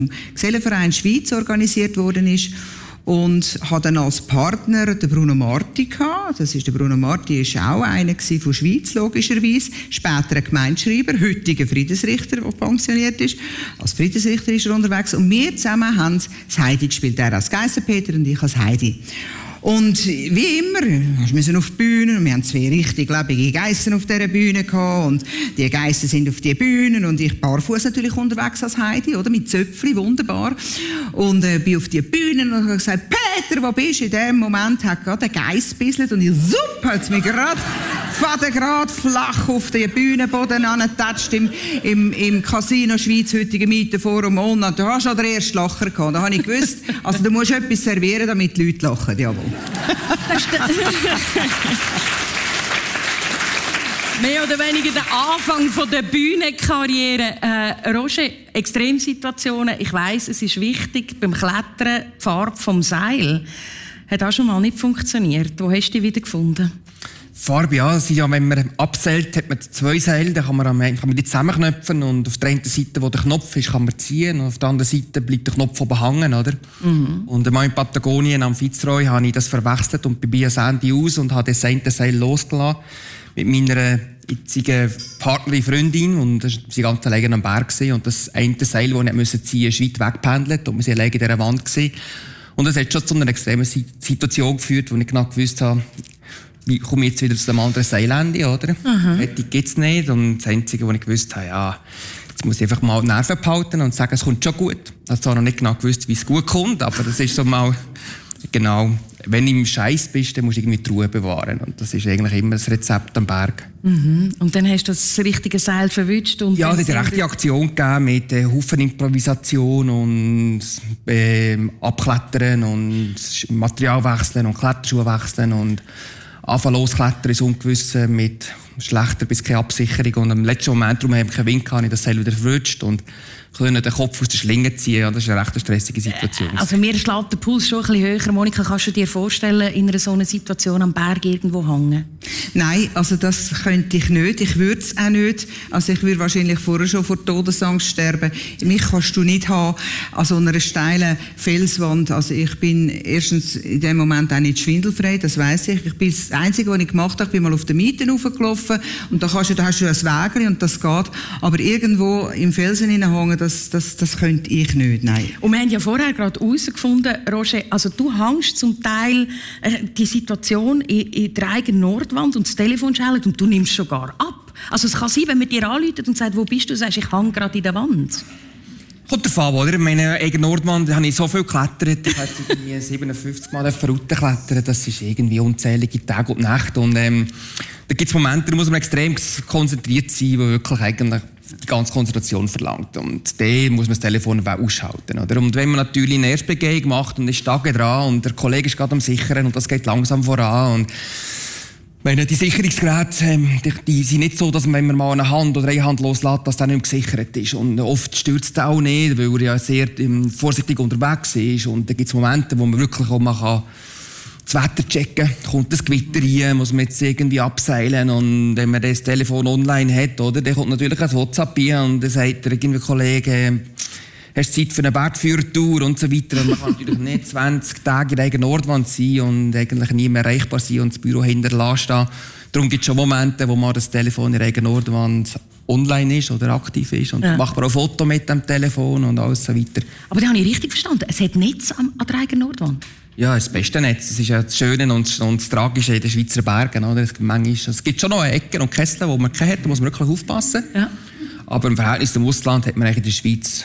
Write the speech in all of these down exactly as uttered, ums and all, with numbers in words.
Gesellenverein Schweiz organisiert worden ist. Und hatte dann als Partner den Bruno Marti gehabt. Das ist der Bruno Marti, ist auch einer von Schweiz, logischerweise. Später ein Gemeindeschreiber, heutiger Friedensrichter, der pensioniert ist. Als Friedensrichter ist er unterwegs. Und wir zusammen haben das Heidi gespielt. Er als Geissenpeter und ich als Heidi. Und wie immer, wir müssen auf die Bühne, und wir haben zwei richtig lebendige Geissen auf dieser Bühne gehabt, und die Geissen sind auf die Bühnen, und ich barfuß natürlich unterwegs als Heidi, oder, mit Zöpfli, wunderbar, und äh, bin auf die Bühne und habe gesagt, Peter, wo bist du? In dem Moment hat gerade ein Geiss gebisselt, und ich, super, hat es mich gerade, faden gerade flach auf den Bühnenboden angetatscht im, im, im Casino Schweiz, heutigen Mietenforum, und da hast du schon den ersten Lacher gehabt. Da habe ich gewusst, also du musst etwas servieren, damit die Leute lachen, jawohl. Mehr oder weniger der Anfang von der Bühnenkarriere. Äh, Roger, Extremsituationen, ich weiss, es ist wichtig, beim Klettern, die Farbe vom Seil, hat auch schon mal nicht funktioniert. Wo hast du die wieder gefunden? Farbe, ja, das ist ja, wenn man abseilt, hat man zwei Seile, dann kann man, kann man die zusammenknöpfen, und auf der einen Seite, wo der Knopf ist, kann man ziehen, und auf der anderen Seite bleibt der Knopf oben hängen, oder? Mhm. Und einmal in Patagonien am Fitzroy habe ich das verwechselt und bin bei Sandy aus und habe das eine Seil losgelassen mit meiner jetzigen Partnerin, Freundin, und das war sie ganz alleine am Berg gewesen, und das eine Seil, das ich nicht ziehen musste, ist weit weggependelt, und wir waren alleine in dieser Wand gewesen. Und das hat schon zu einer extremen Situation geführt, wo ich genau gewusst habe, wie komme ich jetzt wieder zu dem anderen Seilende, oder? Mhm. Fertig geht's nicht. Und das Einzige, was ich gewusst habe, ja, jetzt muss ich einfach mal die Nerven behalten und sagen, es kommt schon gut. Ich habe zwar noch nicht genau gewusst, wie es gut kommt, aber das ist so mal, genau, wenn du im Scheiß bist, dann musst du irgendwie die Ruhe bewahren. Und das ist eigentlich immer das Rezept am Berg. Mhm. Und dann hast du das richtige Seil verwünscht? Und ja, es hat eine rechte Aktion gegeben mit äh, Haufen Improvisation und äh, Abklettern und Material wechseln und Kletterschuhe wechseln und anfangen losklettern ins Ungewisse mit schlechter bis keine Absicherung. Und im letzten Moment, darum habe ich keinen Wind gehabt, ich das Seil wieder verrutscht und können den Kopf aus der Schlinge ziehen. Das ist eine recht stressige Situation. Also mir schlägt der Puls schon ein bisschen höher. Monika, kannst du dir vorstellen, in einer so einer Situation am Berg irgendwo hängen? Nein, also das könnte ich nicht. Ich würde es auch nicht. Also ich würde wahrscheinlich vorher schon vor Todesangst sterben. Mich kannst du nicht haben an so einer steilen Felswand. Also ich bin erstens in dem Moment auch nicht schwindelfrei, das weiss ich. Ich bin das Einzige, was ich gemacht habe, ich bin mal auf den Mieten raufgelaufen, und da, kannst du, da hast du ein Wägeli und das geht. Aber irgendwo im Felsen hineinhängen, Das, das, das könnte ich nicht, nein. Und wir haben ja vorher gerade herausgefunden, Roger, also du hängst zum Teil äh, die Situation in, in der eigenen Nordwand und das Telefon schellt und du nimmst schon gar ab. Also es kann sein, wenn man dir anruft und sagt, wo bist du, sagst, ich hänge gerade in der Wand. Kommt davon, oder? In meiner eigenen Nordwand habe ich so viel geklettert. Ich habe irgendwie siebenundfünfzig Mal runterklettern. Das ist irgendwie unzählige Tage und Nächte. Und ähm, da gibt es Momente, da muss man extrem konzentriert sein, wo wirklich eigentlich die ganze Konzentration verlangt. Und da muss man das Telefon ausschalten. Oder? Und wenn man natürlich eine Erstbegehung macht und ist Tage dran und der Kollege ist gerade am Sichern und das geht langsam voran. Und meine, die Sicherungsgeräte, ähm, die, die sind nicht so, dass man, wenn man mal eine Hand oder eine Hand loslässt, dass der nicht mehr gesichert ist. Und oft stürzt er auch nicht, weil er ja sehr ähm, vorsichtig unterwegs ist. Und da gibt es Momente, wo man wirklich auch mal kann das Wetter checken kann. Kommt das Gewitter rein, muss man jetzt irgendwie abseilen. Und wenn man das Telefon online hat, oder, dann kommt natürlich ein WhatsApp rein und dann sagt der irgendwie Kollege, hast du Zeit für eine Bergführertour und so weiter. Und man kann natürlich nicht zwanzig Tage in der eigenen Nordwand sein und eigentlich nie mehr erreichbar sein und das Büro hinterlassen. Darum gibt es schon Momente, wo man das Telefon in der eigenen Nordwand online ist oder aktiv ist. Und ja. macht man auch Foto mit dem Telefon und alles so weiter. Aber da habe ich richtig verstanden. Es hat Netz an der eigenen Nordwand? Ja, das beste Netz. Das ist ja das Schöne und, und das Tragische in den Schweizer Bergen. Oder? Es, manchmal, es gibt schon noch Ecken und Kessel, wo man keine hat, da muss man wirklich aufpassen. Ja. Aber im Verhältnis zum Ausland hat man eigentlich in der Schweiz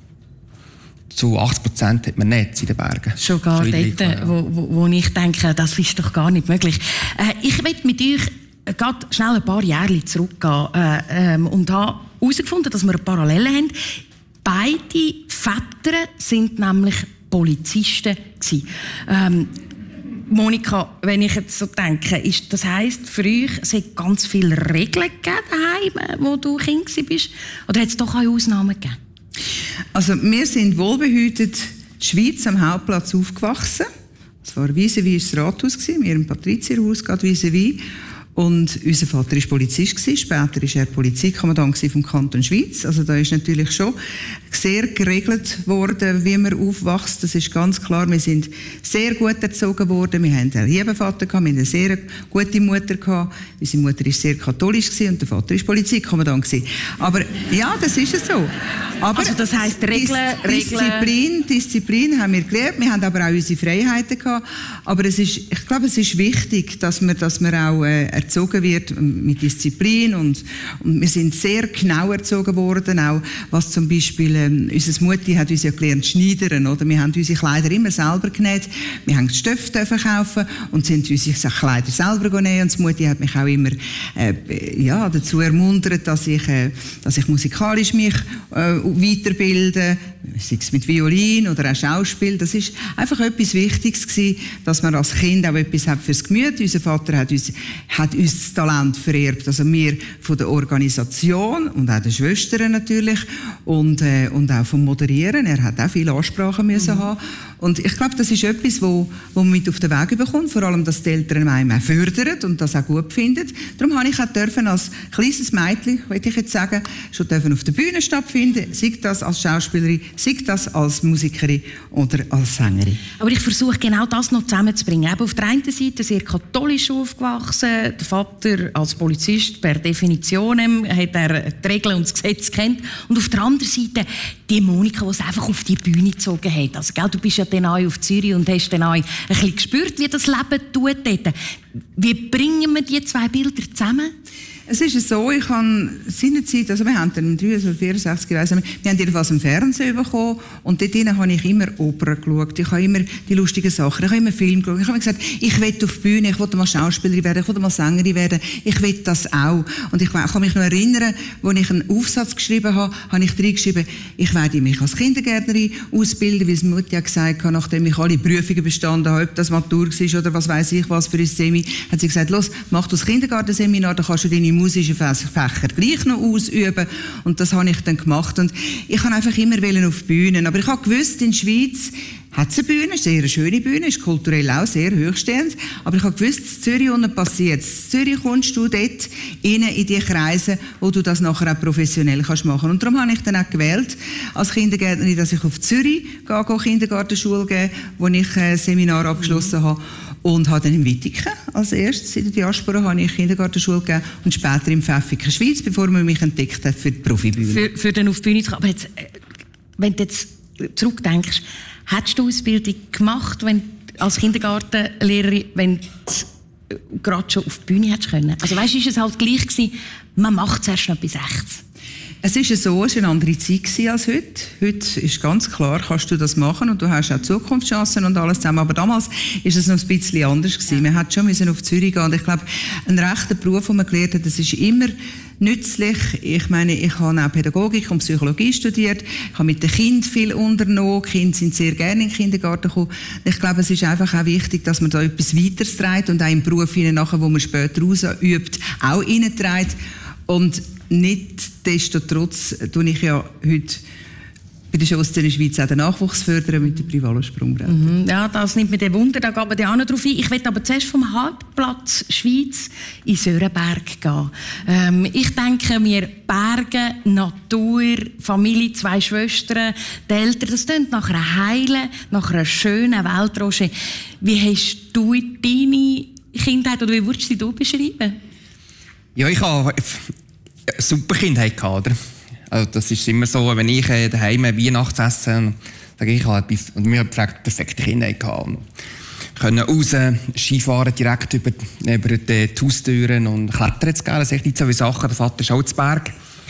zu achtzig Prozent hat man Netz in den Bergen. Schon gar Schon dort, ja. wo, wo, wo ich denke, das ist doch gar nicht möglich. Äh, ich will mit euch gerade schnell ein paar Jahre zurückgehen äh, ähm, und habe herausgefunden, dass wir Parallelen haben. Beide Väter sind nämlich Polizisten gewesen. Ähm, Monika, wenn ich jetzt so denke, ist, das heisst für euch, es hat ganz viele Regeln gegeben daheim, wo du Kind warst? Oder hat es doch auch Ausnahmen gegeben? Also wir sind wohlbehütet in der Schweiz am Hauptplatz aufgewachsen. Es war vis-à-vis das Rathaus, wir im Patrizierhaus, gerade vis-à-vis. Und unser Vater war Polizist, später war er Polizeikommandant vom Kanton Schwyz. Also da ist natürlich schon sehr geregelt worden, wie man aufwächst. Das ist ganz klar. Wir sind sehr gut erzogen worden. Wir hatten einen lieben Vater, wir hatten eine sehr gute Mutter. Unsere Mutter war sehr katholisch und der Vater war Polizeikommandant. Aber ja, das ist es so. Aber also das heisst, Regeln, Disziplin, Disziplin haben wir gelernt. Wir haben aber auch unsere Freiheiten gehabt. Aber es ist, ich glaube, es ist wichtig, dass man, dass man auch äh, erzogen wird mit Disziplin. Und, und wir sind sehr genau erzogen worden, auch was zum Beispiel, ähm, unsere Mutti hat uns ja gelernt schneidern, oder? Wir haben unsere Kleider immer selber genäht. Wir haben Stöffe kaufen und sind unsere Kleider selber genäht. Und die Mutti hat mich auch immer äh, ja, dazu ermuntert, dass ich, äh, dass ich musikalisch mich äh, weiterbilden, sei es mit Violin oder auch Schauspiel. Das ist einfach etwas Wichtiges gewesen, dass man als Kind auch etwas hat fürs Gemüt. Unser Vater hat uns, hat uns das Talent vererbt, also wir von der Organisation und auch den Schwestern natürlich und, äh, und auch vom Moderieren. Er hat auch viele Ansprachen müssen mhm. haben. Und ich glaube, das ist etwas, wo, wo man mit auf den Weg bekommt, vor allem, dass die Eltern einem auch fördern und das auch gut finden. Darum habe ich auch dürfen als kleines Mädchen, würde ich jetzt sagen, schon dürfen auf der Bühne stattfinden, sei das als Schauspielerin, sei das als Musikerin oder als Sängerin. Aber ich versuche genau das noch zusammenzubringen. Eben auf der einen Seite sehr katholisch aufgewachsen, der Vater als Polizist per Definition hat er die Regeln und das Gesetz kennt. Und auf der anderen Seite die Monika, die es einfach auf die Bühne gezogen hat. Also, gell, du bist ja dann auch auf Zürich und hast dann auch ein bisschen gespürt, wie das Leben tut dort. Wie bringen wir die zwei Bilder zusammen? Es ist so, ich habe seinerzeit, also wir haben dann im dreiundsechzig, vierundsechzig, wir haben jedenfalls im Fernsehen bekommen und dort habe ich immer Opern geschaut, ich habe immer die lustigen Sachen, ich habe immer Film geschaut, ich habe gesagt, ich will auf die Bühne, ich will mal Schauspielerin werden, ich will mal Sängerin werden, ich will das auch. Und ich kann mich noch erinnern, als ich einen Aufsatz geschrieben habe, habe ich reingeschrieben, ich werde mich als Kindergärtnerin ausbilden, wie es Mutti gesagt hat, nachdem ich alle Prüfungen bestanden habe, ob das Matur war oder was weiß ich was für ein Semi, hat sie gesagt, los, mach das Kindergartenseminar, dann kannst du deine musischen Fächer gleich noch ausüben. Und das habe ich dann gemacht. Und ich habe einfach immer auf Bühnen. Aber ich habe gewusst, in der Schweiz hat es eine Bühne, sehr eine schöne Bühne, ist kulturell auch sehr hochstehend. Aber ich habe gewusst, in Zürich unten passiert es. In Zürich kommst du dort rein in die Kreise, wo du das nachher auch professionell kannst machen. Und darum habe ich dann auch gewählt, als Kindergärtnerin, dass ich auf Zürich gehe, gehe Kindergartenschule gehen, wo ich ein Seminar abgeschlossen habe. Und habe dann in Wittigen als erstes in der Diaspora habe ich Kindergartenschule gegeben und später im Pfäffiken Schweiz, bevor man mich entdeckt hat für die Profibühne. Für, für den auf die Bühne zu kommen. Aber jetzt, wenn du jetzt zurückdenkst, hättest du Ausbildung gemacht, wenn als Kindergartenlehrerin, wenn du gerade schon auf die Bühne hättest können? Also weißt du, ist es halt gleich gewesen, man macht zuerst noch bis rechts. Es ist so, es war eine andere Zeit als heute. Heute ist ganz klar, kannst du das machen und du hast auch Zukunftschancen und alles zusammen. Aber damals ist es noch ein bisschen anders gewesen. Ja. Man hat schon müssen auf Zürich gehen. Und ich glaube, ein rechter Beruf, den man gelernt hat, das ist immer nützlich. Ich meine, ich habe auch Pädagogik und Psychologie studiert. Ich habe mit den Kindern viel unternommen. Die Kinder sind sehr gerne in den Kindergarten gekommen. Ich glaube, es ist einfach auch wichtig, dass man da etwas weiteres trägt und auch im Beruf hinein, nachher, wo man später ausübt, auch hineinträgt. Und nichtsdestotrotz tue ich ja heute bei der Schusszene Schweiz auch den Nachwuchs fördern mit dem Privalo Sprungbrett. Mhm, ja, das nimmt mir den Wunder, da gehen wir dann auch noch drauf ein. Ich möchte aber zuerst vom Hauptplatz Schweiz in Sörenberg gehen. Ähm, ich denke mir, Berge, Natur, Familie, zwei Schwestern, die Eltern, das klingt nach einer heilen, nach einer schönen Welt, Roger. Wie hast du deine Kindheit, oder wie würdest du sie du beschreiben? Ja, ich habe eine super Kindheit gehabt, oder? Also das ist immer so, wenn ich daheim Weihnachtsessen sage ich halt, und mir hat perfekte Kindheit gehabt. Wir können raus, Skifahren direkt über, über die Haustüren und klettern zu gehen. Das sind echt nicht so wie Sachen. Der Vater ist auch zu Berg.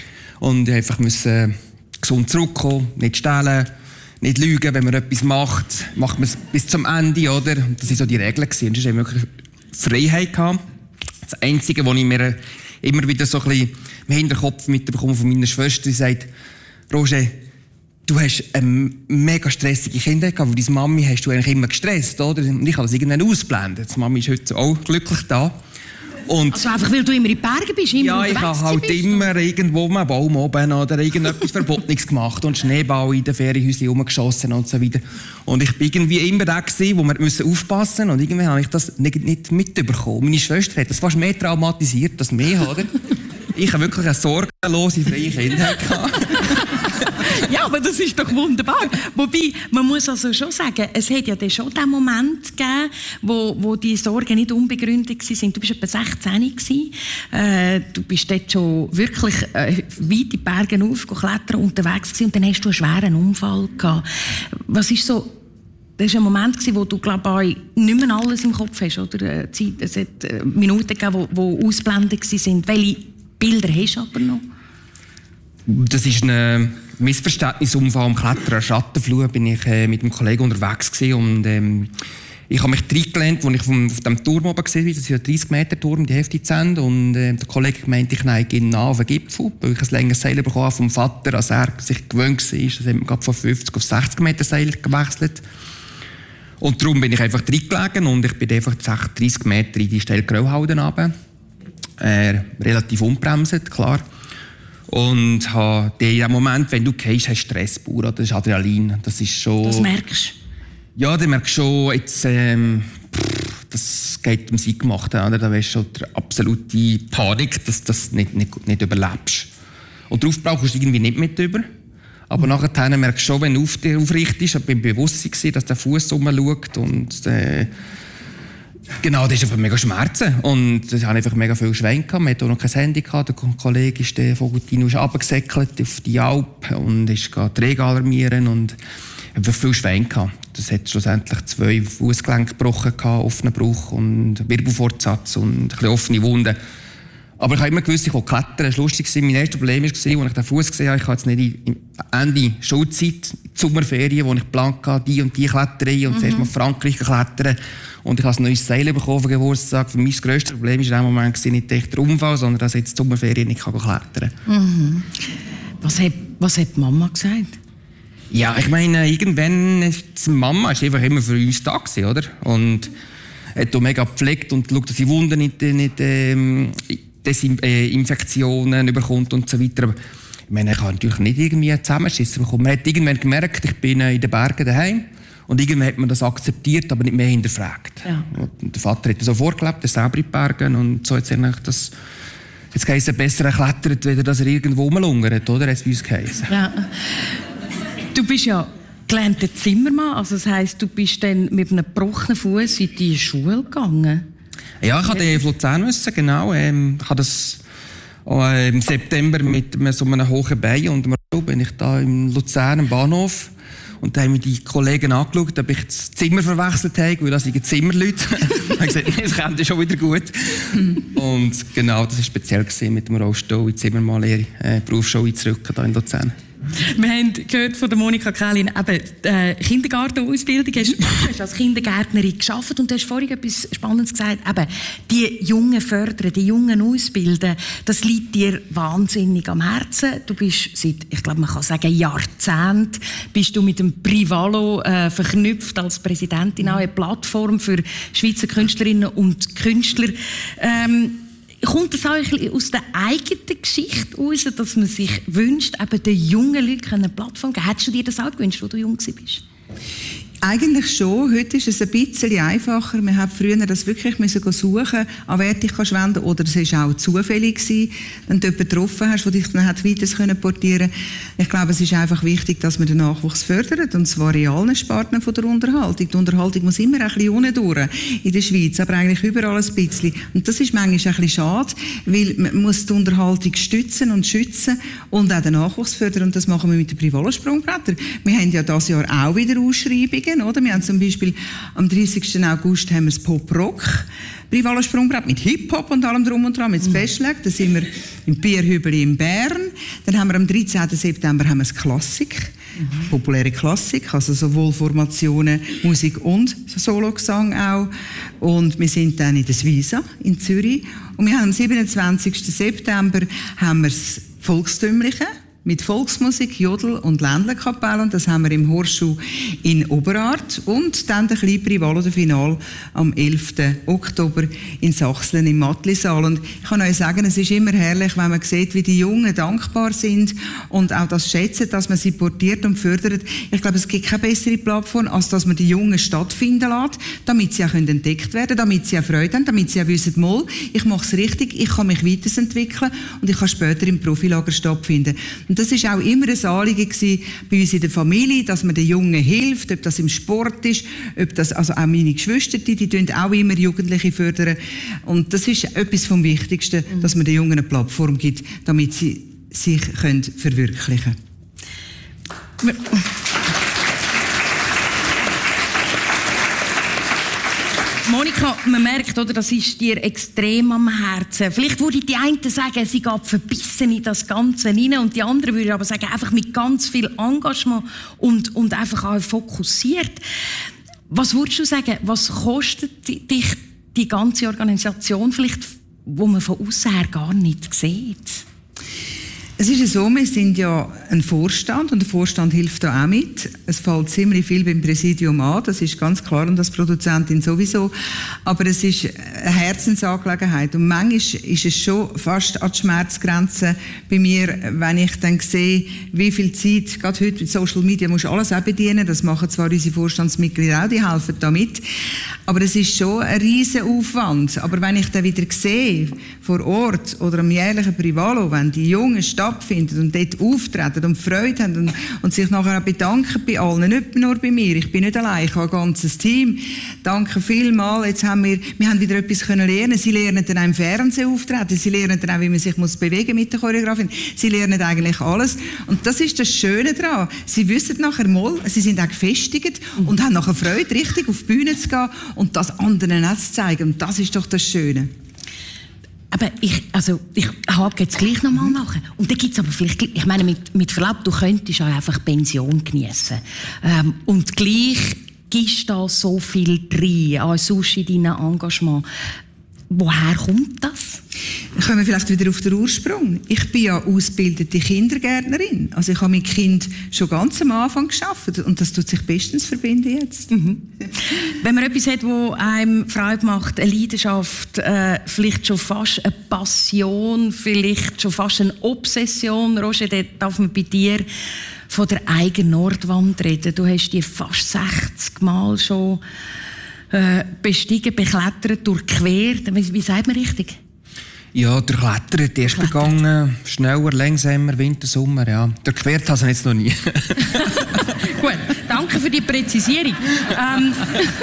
Und ich einfach müssen gesund zurückkommen, nicht stehlen, nicht lügen, wenn man etwas macht, macht man es bis zum Ende, oder? Das waren so die Regeln gewesen. Und es war wirklich Freiheit gehabt. Das Einzige, was ich mir immer wieder so ein bisschen im Hinterkopf mitbekomme von meiner Schwester, die sagt, Roger, du hast eine mega stressige Kindheit gehabt, weil deine Mami hast du eigentlich immer gestresst, oder? Und ich habe das irgendwann ausgeblendet. Die Mami ist heute auch glücklich da. Und also einfach, weil du immer in den Bergen bist, immer ja, ich habe halt bist, immer irgendwo einen Baum oben oder irgendetwas Verbotenes gemacht und Schneeball in den Ferienhäuschen rumgeschossen und so weiter. Und ich war irgendwie immer der gewesen, wo wir aufpassen mussten und irgendwie habe ich das nicht, nicht mitbekommen. Meine Schwester hat das fast mehr traumatisiert als mich, oder? Ich habe wirklich eine sorgenlose, freie Kindheit gehabt. Ja, aber das ist doch wunderbar. Wobei, man muss also schon sagen, es hat ja dann schon den Moment gegeben, wo, wo die Sorgen nicht unbegründet waren. Du bist etwa sechzehn gewesen. Äh, du bist dort schon wirklich äh, weit in die Berge aufgeklettert unterwegs gewesen und dann hast du einen schweren Unfall gehabt. Was ist so... Das war ein Moment, wo du, glaube ich, nicht mehr alles im Kopf hast, oder? Es hat Minuten gegeben, die ausblendend waren. Welche Bilder hast du aber noch? Das ist ein Missverständnisunfall am Klettern. An Schattenfluh bin ich äh, mit einem Kollegen unterwegs gewesen und ähm, ich habe mich reingelehnt, als ich vom, auf dem Turm oben war. Das ist ein dreißig Meter Turm, die Hälfte zu Ende. Und äh, der Kollege meinte, ich neige genau auf den Gipfel, weil ich ein längeres Seil bekommen habe vom Vater, als er sich gewöhnt war. Das hat man gerade von fünfzig auf sechzig Meter Seil gewechselt. Und darum bin ich einfach reingelegen und ich bin einfach dreißig Meter in die steile Grauhalde runter. Äh, relativ unbremset, klar. Und habe in dem Moment, wenn du gehst, hast du Stressbauer, das ist Adrenalin. Das ist schon... Das merkst du? Ja, du merkst schon, jetzt, ähm, pff, das geht ums Eingemachte. Oder? Da weißt du schon die absolute Panik, dass du das nicht, nicht, nicht überlebst. Und darauf brauchst du irgendwie nicht mit über. Aber mhm. nachher merkst du schon, wenn du auf dich aufrichtest, ich bin bewusst gewesen, dass der Fuß rumschaut und äh, genau, das ist einfach mega Schmerzen. Und das hatte einfach mega viel Schwein gehabt. Man hatte auch noch kein Handy gehabt. Der Kollege ist der Vogutino runtergesäckelt auf die Alp und ist die Träger alarmieren und einfach viel Schwein gehabt. Das hat schlussendlich zwei Fußgelenke gebrochen gehabt, offenen Bruch und Wirbelfortsatz und ein bisschen offene Wunden. Aber ich habe immer gewusst, ich will klettern. Es war lustig. Mein erstes Problem war, als ich den Fuß gesehen habe, ich habe jetzt nicht in Ende Schulzeit, die Sommerferien, wo ich geplant hatte, die und die Kletterei und mhm. zuerst mal Frankreich klettern. Und ich habe ein neues Seil bekommen für Geburtstag. Für mich das grösste Problem war in dem Moment nicht echt der Unfall, sondern dass ich jetzt die Sommerferien nicht klettern kann. Mhm. Was hat, was hat die Mama gesagt? Ja, ich meine, irgendwann ist die Mama ist einfach immer für uns da gewesen, oder? Und hat auch mega gepflegt und geschaut, dass die Wunden nicht, nicht ähm, Desinfektionen überkommt und so weiter. Aber ich meine, ich habe natürlich nicht irgendwie Zusammenschissen bekommen. Man hat irgendwann gemerkt, ich bin in den Bergen daheim und irgendwann hat man das akzeptiert, aber nicht mehr hinterfragt. Ja. Und der Vater hat so vorgelebt, er selber in den Bergen und so hat es eigentlich das jetzt heisst er besser erklettert, als dass er irgendwo rumlungert, oder? Hat es bei uns geheißen. Ja. Du bist ja gelernter Zimmermann, also das heisst, du bist dann mit einem gebrochenen Fuß in die Schule gegangen? Ja, ich hatte auf Luzern müssen, genau. Ähm, ich habe das äh, im September mit so einem hohen Bein und bin ich da im Luzern am Bahnhof und da haben mich die Kollegen angeschaut, ob ich das Zimmer verwechselt habe, weil das sind Zimmerleute. Ich habe gesagt, das kommt schon wieder gut. Und genau, das war speziell gewesen, mit dem Rollstuhl in die Zimmermannlehre, äh, Berufsschule einzurücken hier in Luzern. Wir haben gehört von der Monika Kählin, eben äh, Kindergartenausbildung. Hast, du hast als Kindergärtnerin gearbeitet und du hast vorhin etwas Spannendes gesagt. Eben, die Jungen fördern, die Jungen ausbilden, das liegt dir wahnsinnig am Herzen. Du bist seit, ich glaube, man kann sagen, Jahrzehnten bist du mit dem Privalo äh, verknüpft als Präsidentin an eine Plattform für Schweizer Künstlerinnen und Künstler. Ähm, Kommt das auch ein bisschen aus der eigenen Geschichte heraus, dass man sich wünscht, eben den jungen Leuten eine Plattform zu geben? Hättest du dir das auch gewünscht, als du jung warst? Eigentlich schon. Heute ist es ein bisschen einfacher. Wir haben früher das wirklich müssen suchen, an wer dich kannst wenden, oder es war auch zufällig gewesen, wenn du jemanden getroffen hast, der dich dann hat weiter portieren konnte. Ich glaube, es ist einfach wichtig, dass man den Nachwuchs fördert, und zwar in allen Sparten von der Unterhaltung. Die Unterhaltung muss immer ein bisschen unten durch in der Schweiz, aber eigentlich überall ein bisschen. Und das ist manchmal ein bisschen schade, weil man muss die Unterhaltung stützen und schützen und auch den Nachwuchs fördern, und das machen wir mit den Privalo-Sprungbrettern. Wir haben ja dieses Jahr auch wieder Ausschreibungen. Oder? Wir haben zum Beispiel am dreißigsten August haben wir das Pop-Rock Privalo-Sprungbrett mit Hip-Hop und allem drum und dran, mit Special. Da sind wir im Bierhübeli in Bern. Dann haben wir am dreizehnten September haben wir das Klassik, mhm. populäre Klassik, also sowohl Formationen, Musik und Sologesang auch. Und wir sind dann in der Suiza in Zürich. Und wir haben am siebenundzwanzigsten September haben wir das Volkstümliche mit Volksmusik, Jodel und Ländlerkapelle. Und das haben wir im Horseschuh in Oberart. Und dann der Kleinprix Wahl oder Final am elften Oktober in Sachsen im Mattlisaal. Und ich kann euch sagen, es ist immer herrlich, wenn man sieht, wie die Jungen dankbar sind und auch das schätzen, dass man sie portiert und fördert. Ich glaube, es gibt keine bessere Plattform, als dass man die Jungen stattfinden lässt, damit sie auch entdeckt werden können, damit sie auch Freude haben, damit sie auch wissen, mal, ich mache es richtig, ich kann mich weiterentwickeln und ich kann später im Profilager stattfinden. Und das ist auch immer ein Anliegen gewesen bei uns in der Familie, dass man den Jungen hilft, ob das im Sport ist, ob das, also auch meine Geschwister, die, die tun auch immer Jugendliche fördern. Und das ist etwas vom Wichtigsten, mhm. dass man den Jungen eine Plattform gibt, damit sie sich können verwirklichen können. Monika, man merkt, oder, das ist dir extrem am Herzen. Vielleicht würde die einen sagen, sie geht verbissen in das Ganze hinein und die anderen würden aber sagen, einfach mit ganz viel Engagement und, und einfach auch fokussiert. Was würdest du sagen, was kostet dich die ganze Organisation vielleicht, wo man von außen her gar nicht sieht? Es ist ja so, wir sind ja ein Vorstand und der Vorstand hilft da auch mit. Es fällt ziemlich viel beim Präsidium an, das ist ganz klar und als Produzentin sowieso. Aber es ist eine Herzensangelegenheit und manchmal ist es schon fast an die Schmerzgrenze bei mir, wenn ich dann sehe, wie viel Zeit, gerade heute mit Social Media musst du alles auch bedienen, das machen zwar unsere Vorstandsmitglieder auch, die helfen da mit, aber es ist schon ein riesen Aufwand. Aber wenn ich dann wieder sehe, vor Ort oder am jährlichen Privalo, wenn die Jungen stattfinden und dort auftreten und Freude haben und, und sich nachher auch bedanken bei allen, nicht nur bei mir, ich bin nicht allein, ich habe ein ganzes Team. Danke vielmals, jetzt haben wir, wir haben wieder etwas können lernen, sie lernen dann auch im Fernsehen auftreten, sie lernen dann auch, wie man sich muss bewegen mit der Choreografin, sie lernen eigentlich alles und das ist das Schöne daran, sie wissen nachher mal, sie sind auch gefestigt und haben nachher Freude, richtig auf die Bühne zu gehen und das anderen auch zu zeigen und das ist doch das Schöne. Aber ich, also, ich hake jetzt gleich nochmal nach. Und dann gibt's aber vielleicht, ich meine, mit, mit Verlaub, du könntest auch einfach Pension geniessen. Ähm, und gleich gibst da so viel drin, an sonst in deinem Engagement. Woher kommt das? Kommen wir vielleicht wieder auf den Ursprung. Ich bin ja ausgebildete Kindergärtnerin. Also ich habe mit Kind schon ganz am Anfang gearbeitet und das tut sich bestens verbinden jetzt. Mhm. Wenn man etwas hat, das einem Freude macht, eine Leidenschaft, äh, vielleicht schon fast eine Passion, vielleicht schon fast eine Obsession, Roger, dort darf man bei dir von der eigenen Nordwand reden. Du hast die fast sechzig Mal schon äh, bestiegen, beklettert, durchquert. Wie, wie sagt man richtig? Ja, durchklettert, erst begangen, schneller, langsamer, Winter, Sommer, ja. Durchquert habe ich jetzt noch nie. Gut, danke für die Präzisierung. ähm,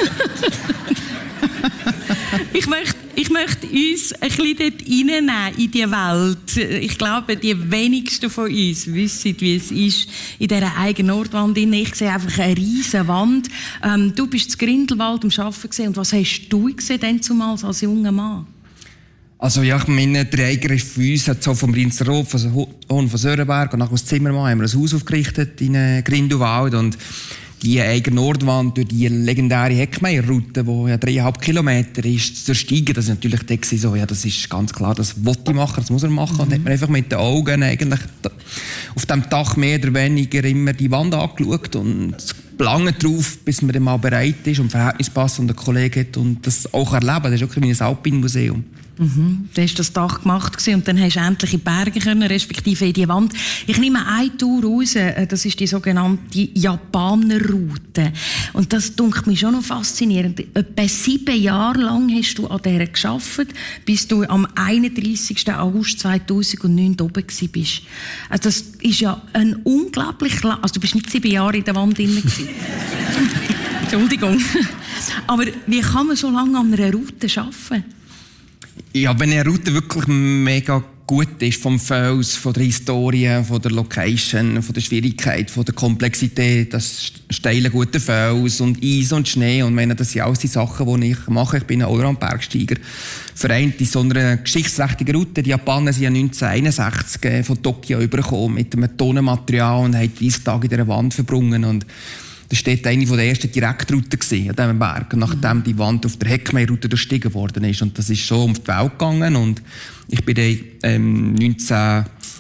ich, möchte, ich möchte uns ein bisschen dort reinnehmen in die Welt. Ich glaube, die wenigsten von uns wissen, wie es ist in dieser eigenen Nordwand. Ich sehe einfach eine riesige Wand. Ähm, du bist in Grindelwald am Arbeiten und was hast du gesehen denn zumals als junger Mann? Also ja, ich meine, der Eiger ist für uns hat so vom Rinsroth, von Hohen von Sörenberg und nachher aus Zimmermann haben wir ein Haus aufgerichtet in Grindelwald und die eigene Nordwand durch die legendäre Heckmeierroute, die ja dreieinhalb Kilometer ist, zu ersteigen, das ist natürlich da so, ja, das ist ganz klar, das wollte ich machen, das muss er machen. Mhm. Und hat man einfach mit den Augen eigentlich auf dem Dach mehr oder weniger immer die Wand angeschaut und lange drauf, bis man dann mal bereit ist und Verhältnis passt und einen Kollegen hat und das auch erleben. Das ist auch wie ein Alpinmuseum. Mhm. Du hast das Dach gemacht und dann hast du endlich in die Berge können, respektive in die Wand. Ich nehme eine Tour raus, das ist die sogenannte Japanerroute. Und das dunkelt mich schon noch faszinierend. Etwa sieben Jahre lang hast du an dieser gearbeitet, bis du am einunddreißigsten August zweitausendneun oben bist. Also das ist ja ein unglaublich lang... Also du bist nicht sieben Jahre in der Wand drin gewesen. Entschuldigung. Aber wie kann man so lange an einer Route arbeiten? Ja, wenn eine Route wirklich mega gut ist, vom Fels, von der Historie, von der Location, von der Schwierigkeit, von der Komplexität, das steile, gute Fels und Eis und Schnee und meine, das sind alles die Sachen, die ich mache. Ich bin ein Allround-Bergsteiger. Vereint in so einer geschichtsträchtigen Route. Die Japaner sind ja neunzehnhunderteinundsechzig von Tokio übergekommen mit einem Tonnenmaterial und haben dreißig Tage in dieser Wand verbrungen. Und das war eine der ersten Direktrouten an diesem Berg, nachdem die Wand auf der Heckmeierroute durchstiegen worden ist. Und das ist schon um die Welt gegangen. Und ich bin dann ähm,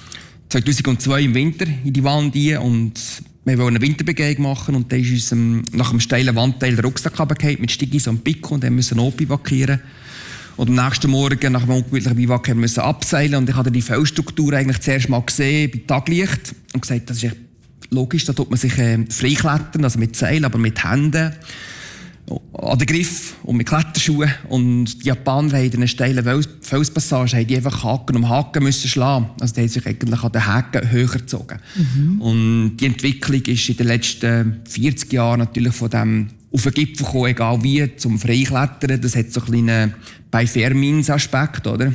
zweitausendzwei im Winter in die Wand rein und wir wollten eine Winterbegehung machen und dann ist uns ähm, nach einem steilen Wandteil der Rucksack runtergefallen mit Stigis und Pico und dann müssen wir notbivakieren. Und am nächsten Morgen, nach einem ungemütlichen Biwak, müssen wir abseilen und ich habe die Fellstruktur eigentlich zuerst mal gesehen bei Taglicht und gesagt, das ist echt logisch, da tut man sich äh, freiklettern, also mit Seil, aber mit Händen an den Griff und mit Kletterschuhen. Und die Japaner haben in einer steilen Felspassage haben die einfach Haken um Haken müssen schlagen. Also die haben sich eigentlich an den Haken höher gezogen. Mhm. Und die Entwicklung ist in den letzten vierzig Jahren natürlich von dem auf den Gipfel gekommen, egal wie, zum Freiklettern. Das hat so einen kleinen Bei-Fair-Means-Aspekt, oder? Mhm.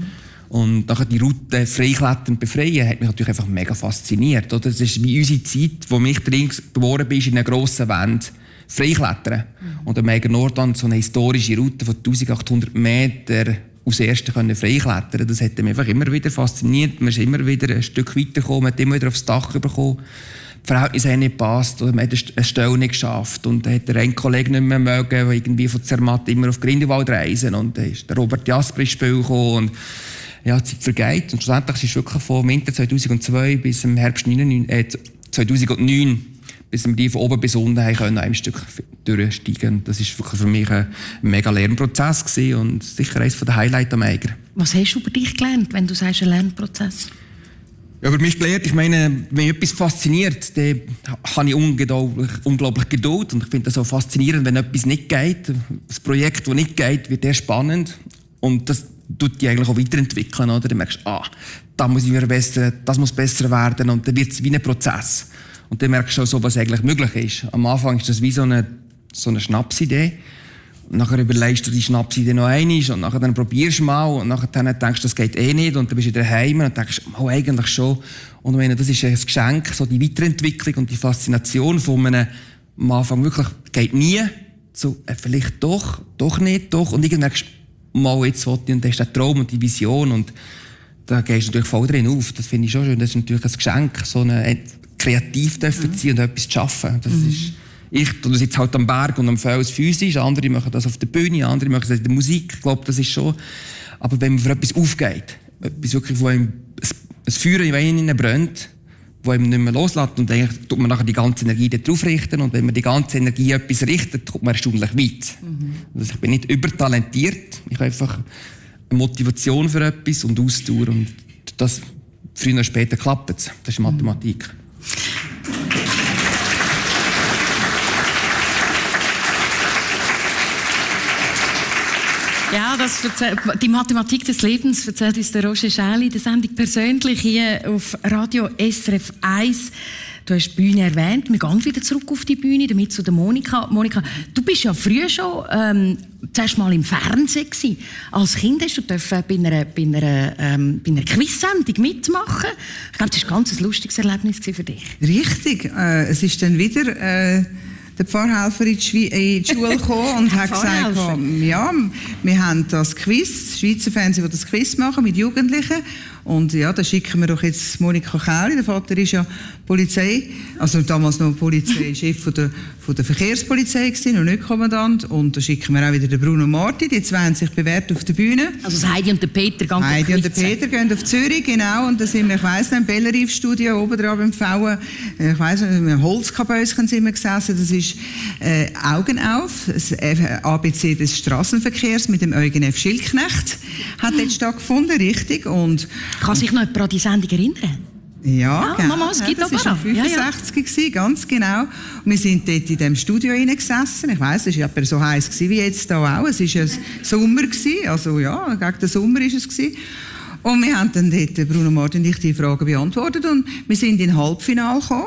Und nachher die Route Freiklettern befreien, hat mich natürlich einfach mega fasziniert. Oder? Das ist wie unsere Zeit, wo mich drin geboren bin, in einer grossen Wand Freiklettern. Mhm. Und am Eiger Nordland so eine historische Route von eintausendachthundert Meter aus ersten können freiklettern. Das hat mich einfach immer wieder fasziniert. Man ist immer wieder ein Stück weitergekommen, man hat immer wieder aufs Dach bekommen. Die Verhältnisse haben nicht gepasst, oder man hat eine Stelle nicht geschafft. Und dann hat der ein Kollege nicht mehr mögen, der irgendwie von Zermatt immer auf Grindelwald reisen. Und dann ist der Robert Jasper ins Spiel gekommen. Und ja, die Zeit vergeht. Und schlussendlich ist es wirklich vom Winter zweitausendzwei bis im Herbst äh, zweitausendneun bis wir die von oben bis unten haben können, ein Stück durchsteigen. Das war wirklich für mich ein mega Lernprozess gewesen und sicher eines der Highlights am Eiger. Was hast du über dich gelernt, wenn du sagst, ein Lernprozess? Ja, über mich gelernt, ich meine, wenn mich etwas fasziniert, dann habe ich unglaublich, unglaublich Geduld und ich finde das so faszinierend, wenn etwas nicht geht. Das Projekt, das nicht geht, wird erst spannend und das tut dich eigentlich auch weiterentwickeln, oder? Dann merkst du, ah, da muss ich verbessern, das muss besser werden und dann wird es wie ein Prozess. Und dann merkst du auch so, was eigentlich möglich ist. Am Anfang ist das wie so eine, so eine Schnapsidee. Und nachher überlegst du die Schnapsidee noch einmal und nachher dann probierst du mal und nachher dann denkst du, das geht eh nicht und dann bist du wieder daheim und denkst, mal eigentlich schon. Und ich meine, das ist ein Geschenk, so die Weiterentwicklung und die Faszination von einem, am Anfang wirklich, geht nie, so, äh, vielleicht doch, doch nicht, doch. Und irgendwann merkst du, mal jetzt will ich, und dann hast du den Traum und die Vision und da gehst du natürlich voll drin auf. Das finde ich schon schön, das ist natürlich ein Geschenk, so eine, kreativ dürfen sein und etwas zu schaffen. Das mhm. ist, ich tue das jetzt halt am Berg und am Fels physisch, andere machen das auf der Bühne, andere machen das in der Musik. Ich glaube, das ist schon. Aber wenn man für etwas aufgeht, etwas wirklich, wo einem ein Feuer in einem brennt, wo einem nicht mehr loslässt und eigentlich tut man nachher die ganze Energie darauf richten und wenn man die ganze Energie etwas richtet, kommt man erstaunlich weit. Mhm. Also ich bin nicht übertalentiert, ich habe einfach eine Motivation für etwas und Ausdauer und das früher oder später klappt es. Das ist Mathematik. Ja, das erzählt, die Mathematik des Lebens erzählt uns der Roger Schäli, der Sendung persönlich hier auf Radio S R F eins. Du hast die Bühne erwähnt. Wir gehen wieder zurück auf die Bühne, damit zu der Monika. Monika, du bist ja früher schon ähm, zuerst mal im Fernsehen gewesen. Als Kind hast du dürfen bei einer, bei einer, ähm, bei einer Quiz-Sendung mitmachen. Ich glaube, das war ein ganz lustiges Erlebnis für dich. Richtig. Äh, es ist dann wieder äh, der Pfarrhelfer in die, Schwe- in die Schule gekommen und hat gesagt, ja, wir haben das Quiz, das Schweizer Fernsehen, das das Quiz machen mit Jugendlichen. Und ja, da schicken wir doch jetzt Monika Kähli, der Vater ist ja Polizei, also damals noch Polizeichef von der, von der Verkehrspolizei gewesen, und nicht Kommandant. Und da schicken wir auch wieder den Bruno Marti, die zwei haben sich bewährt auf der Bühne. Also das Heidi und der Peter gehen Heidi und der Peter gehen auf Zürich, genau, und da sind wir, ich weiss nicht, im Bellerive-Studio oben dran beim Pfauen, ich weiss nicht, mit einem Holzkabäuschen sind wir gesessen, das ist äh, Augen auf, das A B C des Straßenverkehrs mit dem Eugen F. Schildknecht hat dort stattgefunden, richtig, und kann sich noch jemand an die Sendung erinnern? Ja, ja genau. Mama, es gibt ja, das war fünfundsechzig, ja, ja. Ganz genau. Und wir sind dort in diesem Studio gesessen. Ich weiss, es war etwa so heiß wie jetzt hier auch. Es war ein Sommer, also ja, gegen den Sommer war es. Und wir haben dann dort, Bruno Martin und ich, die Fragen beantwortet und wir sind in Halbfinale gekommen.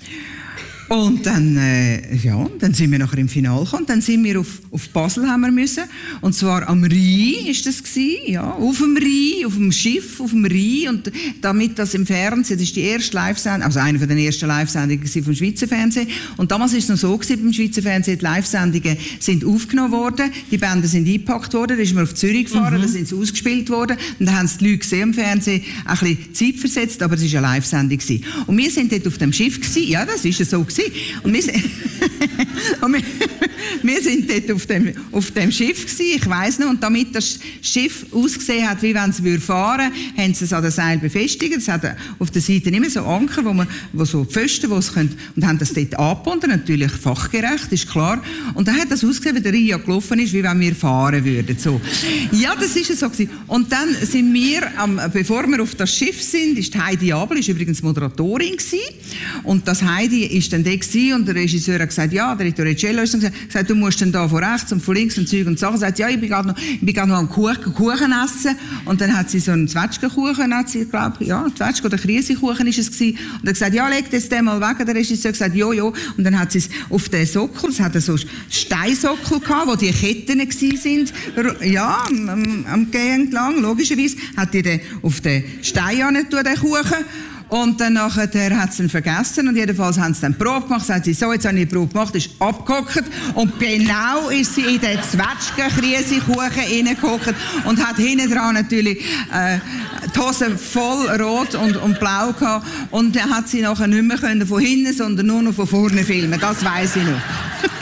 Und dann, äh, ja, dann sind wir nachher im Finale gekommen. Dann sind wir auf, auf Basel haben wir müssen. Und zwar am Rhein ist das gewesen, ja, auf dem Rhein, auf dem Schiff, auf dem Rhein. Und damit das im Fernsehen, das ist die erste Live-Sendung, also eine von den ersten Live-Sendungen vom Schweizer Fernsehen. Und damals ist es noch so gewesen, beim Schweizer Fernsehen, die Live-Sendungen sind aufgenommen worden, die Bänder sind eingepackt worden, dann ist man auf Zürich gefahren, mhm. dann sind sie ausgespielt worden. Und dann haben es die Leute gesehen im Fernsehen, ein bisschen Zeit versetzt, aber es war eine Live-Sendung gewesen. Und wir sind dort auf dem Schiff gewesen, ja, das ist so gewesen. Und wir, und wir, wir sind dort auf dem, auf dem Schiff gewesen, ich weiss noch, und damit das Schiff ausgesehen hat, wie wenn es fahren würde, haben sie es an den Seil befestigt. Es hat auf der Seite immer so Anker, wo man, wo so Pfosten, wo es können, und haben das dort angebunden, natürlich fachgerecht, ist klar. Und dann hat das ausgesehen, wie der Ria gelaufen ist, wie wenn wir fahren würden. So. Ja, das ist es so gewesen. Und dann sind wir, ähm, bevor wir auf das Schiff sind, ist Heidi Abel, ist übrigens Moderatorin gewesen. Und das Heidi ist dann da gewesen, und der Regisseur hat gesagt, ja, der Ritorricello ist dann gesagt, gesagt, du musst dann da von rechts und von links und Zeug und Sachen. Sagt, ja, ich bin gerade noch, ich bin gerade noch am Kuchen, Kuchen essen. Und dann hat sie so einen Zwetschgenkuchen, hat sie, glaube ich, ja, Zwetschgen- oder Krisenkuchen ist es gewesen. Und er hat gesagt, ja, leg das den mal weg. Der Regisseur hat gesagt, jo, jo. Und dann hat sie es auf den Sockel, es hatte so Steinsockel gehabt, wo die Ketten gewesen sind, ja, am, am, am Gehen entlang, logischerweise, hat die den auf den Stein angetan, den Kuchen. Und dann nachher hat sie ihn vergessen, und jedenfalls haben sie dann die Probe gemacht, sagt sie, so, jetzt habe ich die Probe gemacht, ist abgehockt, und genau ist sie in den Zwetschgen-Krisenkuchen reingehockt und hat hinten dran natürlich äh, die Hose voll rot und, und blau gehabt, und dann hat sie nachher nicht mehr können von hinten, sondern nur noch von vorne filmen, das weiss ich noch.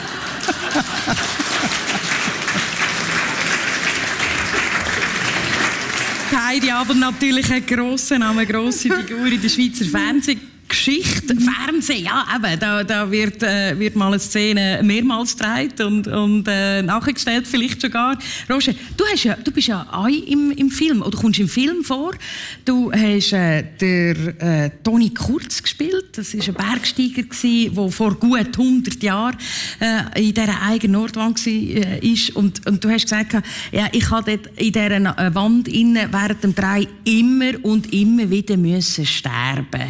Heidi Abel natürlich ein grosser Name, eine grosse Figur in der Schweizer Fernsehgeschichte. Fernsehen, ja, eben, da, da wird, äh, wird mal eine Szene mehrmals gedreht und, und äh, nachgestellt, vielleicht sogar. Roger, du, hast ja, du bist ja auch im, im Film, oder kommst im Film vor. Du hast äh, der äh, Toni Kurz gespielt. Das war ein Bergsteiger, der vor gut hundert Jahren äh, in dieser eigenen Nordwand war. Äh, und, und du hast gesagt, ja, ich habe dort in dieser Wand innen während dem Dreh immer und immer wieder müssen sterben.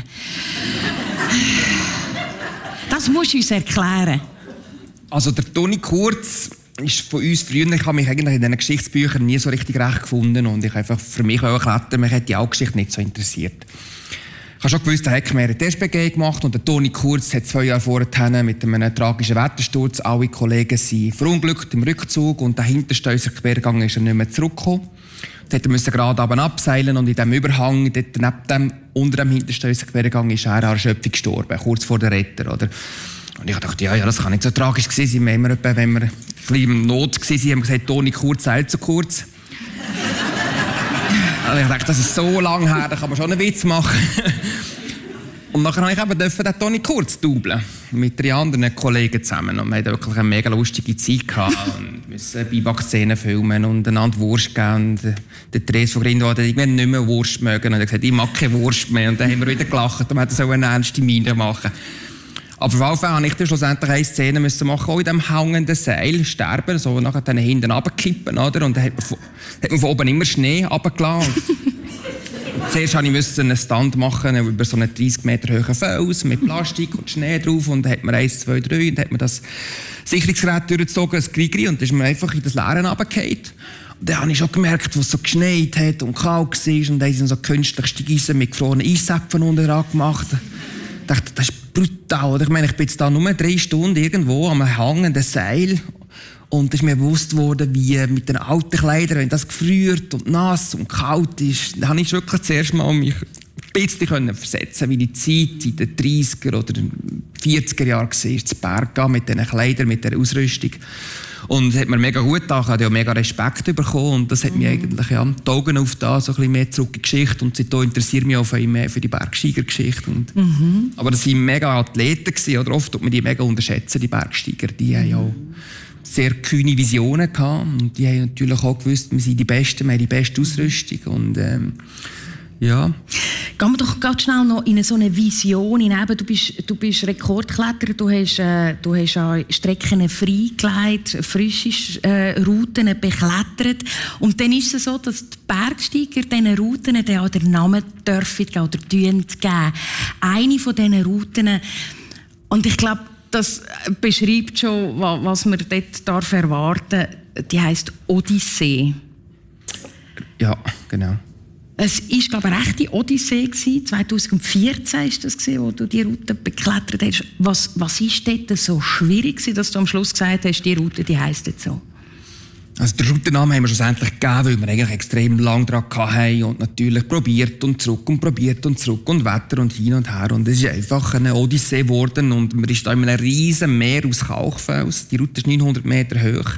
Das musst du uns erklären. Also der Toni Kurz ist von uns früher, ich habe mich eigentlich in diesen Geschichtsbüchern nie so richtig recht gefunden, und ich einfach für mich auch klettern, mich hat die Geschichte nicht so interessiert. Ich habe schon gewusst, der hat mehr S B G gemacht, und der Toni Kurz hat zwei Jahre vorher mit einem tragischen Wettersturz, alle Kollegen sind verunglückt im Rückzug, und dahinter Stößer Quergang ist er nicht mehr zurückgekommen. Dort musste er gerade runter abseilen, und in diesem Überhang, dort neben dem, unter dem Hinterstößer-Quergang, ist er an Erschöpfung gestorben, kurz vor der Retter. Oder? Und ich dachte, ja, ja, das kann nicht so tragisch gewesen sein. Wir haben immer, wenn wir in Not waren, haben wir gesagt, Toni Kurz eilt zu kurz. Also ich dachte, das ist so lang her, da kann man schon einen Witz machen. Und nachher habe ich eben dürfen den Toni Kurz dubeln, mit drei anderen Kollegen zusammen. Und wir hatten wirklich eine mega lustige Zeit gehabt. Und mussten Beiback-Szenen filmen und einander Wurst geben. Und der Therese von Grindwald hat irgendwann nicht mehr Wurst mögen. Und er hat gesagt, ich mag keine Wurst mehr. Und dann haben wir wieder gelacht und man so eine ernste Miene machen. Aber auf jeden Fall musste ich dann schlussendlich eine Szene müssen machen, auch in diesem hängenden Seil sterben, so nachher dann hinten runterkippen, oder? Und dann hat man von, hat man von oben immer Schnee runtergelassen. Zuerst musste ich einen Stand machen über so einen dreißig Meter hohen Fels mit Plastik und Schnee drauf, und dann hat man eins, zwei, drei, und dann hat man das Sicherungsgerät durchgezogen, das Grigri, und dann ist man einfach in das Leere runtergefallen. Und dann habe ich schon gemerkt, wo es so geschneit hat und kalt war, und dann haben sie so künstlich Eisen mit gefrorenen Eisäpfen unten dran gemacht. Ich dachte, das ist brutal. Ich meine, ich bin jetzt da nur drei Stunden irgendwo am hängenden Seil. Und es ist mir bewusst worden, wie mit den alten Kleidern, wenn das gefriert und nass und kalt ist, da habe ich wirklich zuerst mal mich ein bisschen versetzen, wie die Zeit in den dreißiger oder vierziger Jahren war, zu Berg mit diesen Kleidern, mit dieser Ausrüstung. Und das hat mir mega gut getan, ich habe ja mega Respekt bekommen, und das hat mhm. mich eigentlich ja, die Augen auf da so ein bisschen mehr zurück in die Geschichte, und seitdem interessiert mich auch viel mehr für die Bergsteiger-Geschichte. Mhm. Aber das waren mega Athleten gewesen, oder oft tut man die mega unterschätzen, die Bergsteiger, die haben ja sehr kühne Visionen gehabt, und die haben natürlich auch gewusst, wir sind die Besten, wir haben die beste Ausrüstung, und ähm, ja. Gehen wir doch ganz schnell noch in so eine Vision hinein. Du bist, du bist Rekordkletterer, du hast, äh, du hast auch Strecken freigelegt, frische äh, Routen beklettert. Und dann ist es so, dass die Bergsteiger diesen Routen dann auch den Namen dürfen oder geben. Eine von diesen Routen, und ich glaube, das beschreibt schon, was man dort darf erwarten darf, die heisst Odyssee. Ja, genau. Es war, glaube ich, eine rechte Odyssee. zwanzig vierzehn war das, wo du die Route beklettert hast. Was, was ist dort so schwierig, dass du am Schluss gesagt hast, die Route die heisst jetzt so? Also den Routennamen haben wir schlussendlich gegeben, weil wir eigentlich extrem lang dran hatten und natürlich probiert und zurück und probiert und zurück und Wetter und hin und her. Und es ist einfach eine Odyssee geworden und man ist da in einem riesen Meer aus Kalkfels. Die Route ist neunhundert Meter hoch.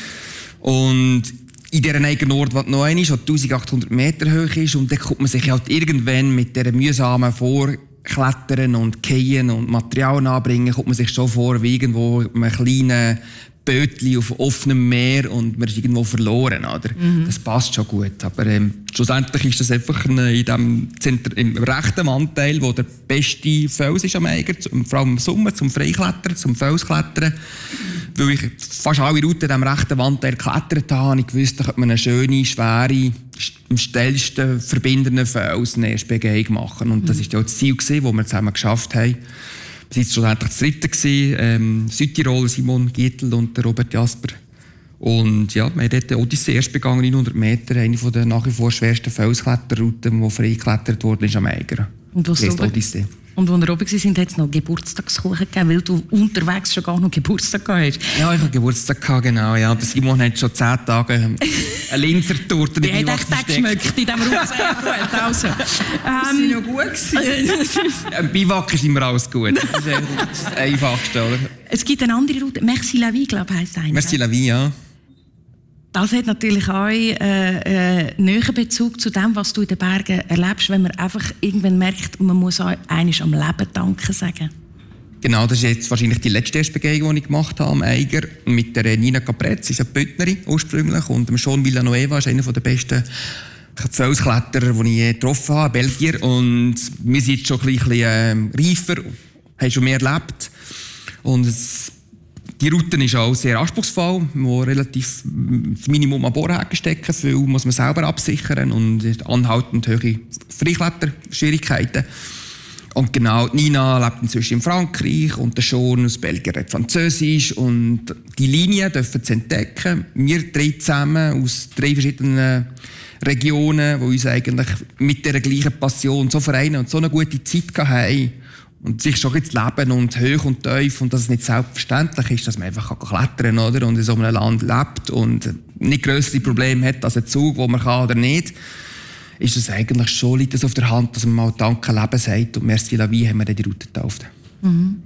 Und in dieser eigenen Ort, die noch eine ist, die eintausendachthundert Meter hoch ist, und dann kommt man sich halt irgendwann mit dieser mühsamen Vorklettern und Gehen und Material anbringen, kommt man sich schon vor wie irgendwo in einem kleinen Bötchen auf offenem Meer und man ist irgendwo verloren, oder? Mhm. Das passt schon gut, aber ähm, schlussendlich ist das einfach eine, in dem Zentrum, im rechten Wandteil, wo der beste Fels ist am Eiger, vor allem im Sommer, zum Freiklettern, zum Felsklettern. Weil ich fast alle Routen in diesem rechten Wandteil geklettert habe, habe ich gewusst, da könnte man eine schöne, schwere, am schnellsten verbindenden Fels eine erste Begehung machen. Und das war ja das Ziel, das wir zusammen geschafft haben. Wir waren schlussendlich das dritte, ähm, Südtirol, Simon Gietl und der Robert Jasper. Und ja, wir haben dort den Odyssee erst begangen, neunhundert Meter, eine der nach wie vor schwersten Felskletterrouten, die freigeklettert wurde, ist am Eiger. Und was Odyssee. Und als wir oben waren, hat es noch Geburtstagskuchen gegeben, weil du unterwegs schon gar noch Geburtstag gehabt hast. Ja, ich hatte Geburtstag gehabt, genau. Ja. Der Simon hat schon zehn Tage eine Linsertorte in der Biwak versteckt. Die hat echt geschmeckt in diesem Rucksack. Also, ähm, das war noch gut. Im Biwak ist immer alles gut. Das ist das Einfachste, oder? Es gibt eine andere Route, Merci la vie, glaube ich, heisst eine. Merci la vie, ja. Das hat natürlich auch einen äh, äh, näheren Bezug zu dem, was du in den Bergen erlebst, wenn man einfach irgendwann merkt, man muss auch einmal am Leben danken sagen. Genau, das ist jetzt wahrscheinlich die letzte Begehung, die ich gemacht habe am Eiger mit der Nina Capretz, sie ist eine Bündnerin ursprünglich, und dem Sean Villanueva ist einer der besten Felskletterer, die ich je getroffen habe, Belgier. Und wir sind jetzt schon ein bisschen äh, reifer, haben schon mehr erlebt. Und es Die Route ist auch sehr anspruchsvoll, wo relativ das Minimum an Bohrhäken stecken. Viel muss man selber absichern und anhaltend hohe Freikletterschwierigkeiten. Und genau, Nina lebt inzwischen in Frankreich und der Sean aus Belgien redet Französisch. Und die Linien dürfen sie entdecken. Wir drei zusammen aus drei verschiedenen Regionen, die uns eigentlich mit dieser gleichen Passion so vereinen und so eine gute Zeit haben. Und sich schon jetzt leben und hoch und tief, und dass es nicht selbstverständlich ist, dass man einfach klettern kann, oder? Und in so einem Land lebt und nicht grössere Probleme hat als ein Zug, wo man kann oder nicht, ist es eigentlich schon, liegt es auf der Hand, dass man mal Danke Leben sagt, und Merci la vie haben wir dann die Route getauft. Mhm.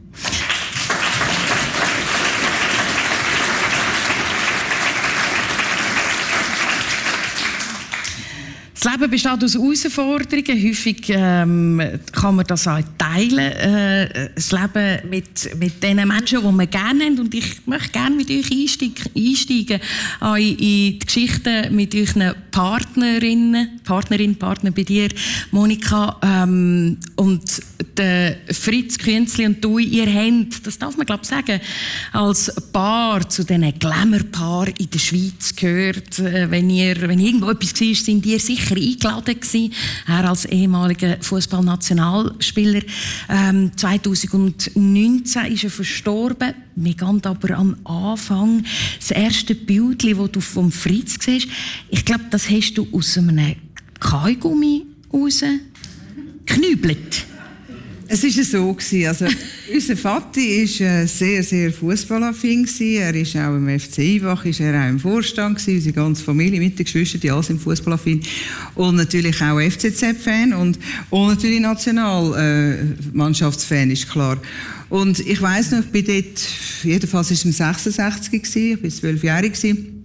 Das Leben besteht aus Herausforderungen. Häufig ähm, kann man das auch teilen. Äh, das Leben mit, mit den Menschen, die man gerne haben. Und ich möchte gerne mit euch einsteigen, einsteigen auch in die Geschichten mit euren Partnerinnen, Partnerin, Partner bei dir, Monika. Ähm, und der Fritz Künzli und du, ihr habt, das darf man glaube ich sagen, als Paar zu diesen Glamour-Paaren in der Schweiz gehört. Äh, wenn, ihr, wenn irgendwo etwas war, sind ihr sicher eingeladen gewesen. Er als ehemaliger Fußballnationalspieler. Ähm, zweitausendneunzehn ist er verstorben. Wir gehen aber am Anfang. Das erste Bild, das du vom Fritz siehst, ich glaube, das hast du aus einem Kaugummi raus geknübelt. Es war so. Also, unser Vati war sehr, sehr fußballaffin. Er war auch im F C Ivach, ist er auch im Vorstand, unsere ganze Familie mit den Geschwistern, die alle sind fußballaffin. Und natürlich auch F C Z-Fan und, und natürlich Nationalmannschaftsfan, äh, ist klar. Und ich weiss noch, ich bin dort, jedenfalls war es im sechsundsechzig, ich war zwölfjährig.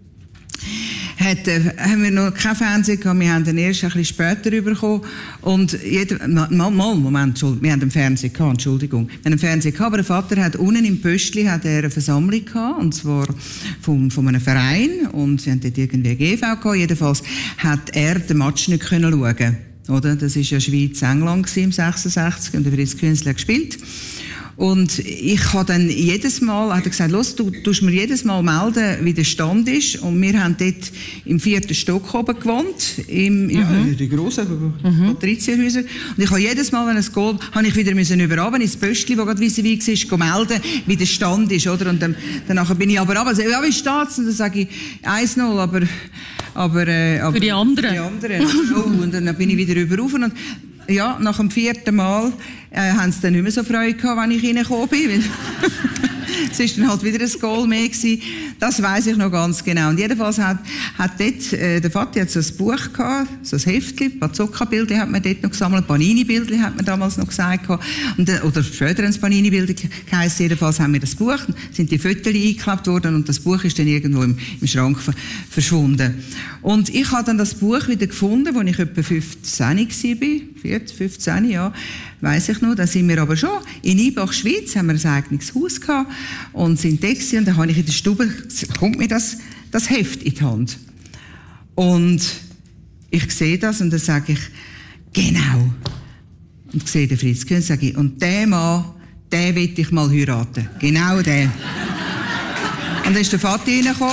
Hat, äh, haben wir noch kein Fernsehen gehabt, wir haben den erst ein bisschen später bekommen. Und jeder, mal, mal, Moment, Entschuldigung, wir haben einen Fernseher gehabt, Entschuldigung. Wir haben einen Fernseher gehabt, aber der Vater hat unten im Pöstli hat er eine Versammlung gehabt, und zwar von, von einem Verein, und sie haben dort irgendwie eine G V gehabt. Jedenfalls hat er den Match nicht können schauen, oder? Das war ja Schweiz-England im sechsundsechzig, und der Fritz Künzli hat gespielt. Und ich habe dann jedes Mal, hat er gesagt, los, du tust mir jedes Mal melden, wie der Stand ist. Und wir haben dort im vierten Stock oben gewohnt, im, mhm. ja, in den grossen mhm. Patrizierhäusern. Und ich habe jedes Mal, wenn es geht, habe ich wieder müssen überhaben ins Pöstli, wo gerade wie war, melden, wie der Stand ist, oder? Und dann, danach bin ich aber runter, also, ja, wie steht's? Und dann sage ich eins null, aber, aber, äh, aber für die anderen. Für die anderen. Oh, und dann bin ich wieder rüber rauf. Und ja, nach dem vierten Mal äh, haben sie dann nicht mehr so Freude gehabt, wenn ich reingekommen bin. Es war dann halt wieder ein Goal mehr gewesen. Das weiss ich noch ganz genau. Und jedenfalls hat, hat dort, äh, der Vati hat so ein Buch gehabt, so ein Heftchen, Bazooka-Bilder hat man dort noch gesammelt, Panini-Bilder hat man damals noch gesagt gehabt. Und, äh, oder später ein Panini-Bilder geheißen. Jedenfalls haben wir das Buch, sind die Fotos eingeklebt worden und das Buch ist dann irgendwo im, im Schrank ver verschwunden. Und ich habe dann das Buch wieder gefunden, als ich etwa fünfzehn war, vierzehn, fünfzehn, ja, weiss ich noch. Da sind wir aber schon in Ibach, Schweiz, haben wir ein eigenes Haus gehabt und sind da gewesen, und dann habe ich in der Stube, kommt mir das, das Heft in die Hand. Und ich sehe das und dann sage ich, genau. Und ich sehe den Fritz Kühn, sage ich, und der Mann, den will ich mal heiraten. Genau den. Und dann ist der Vati reingekommen.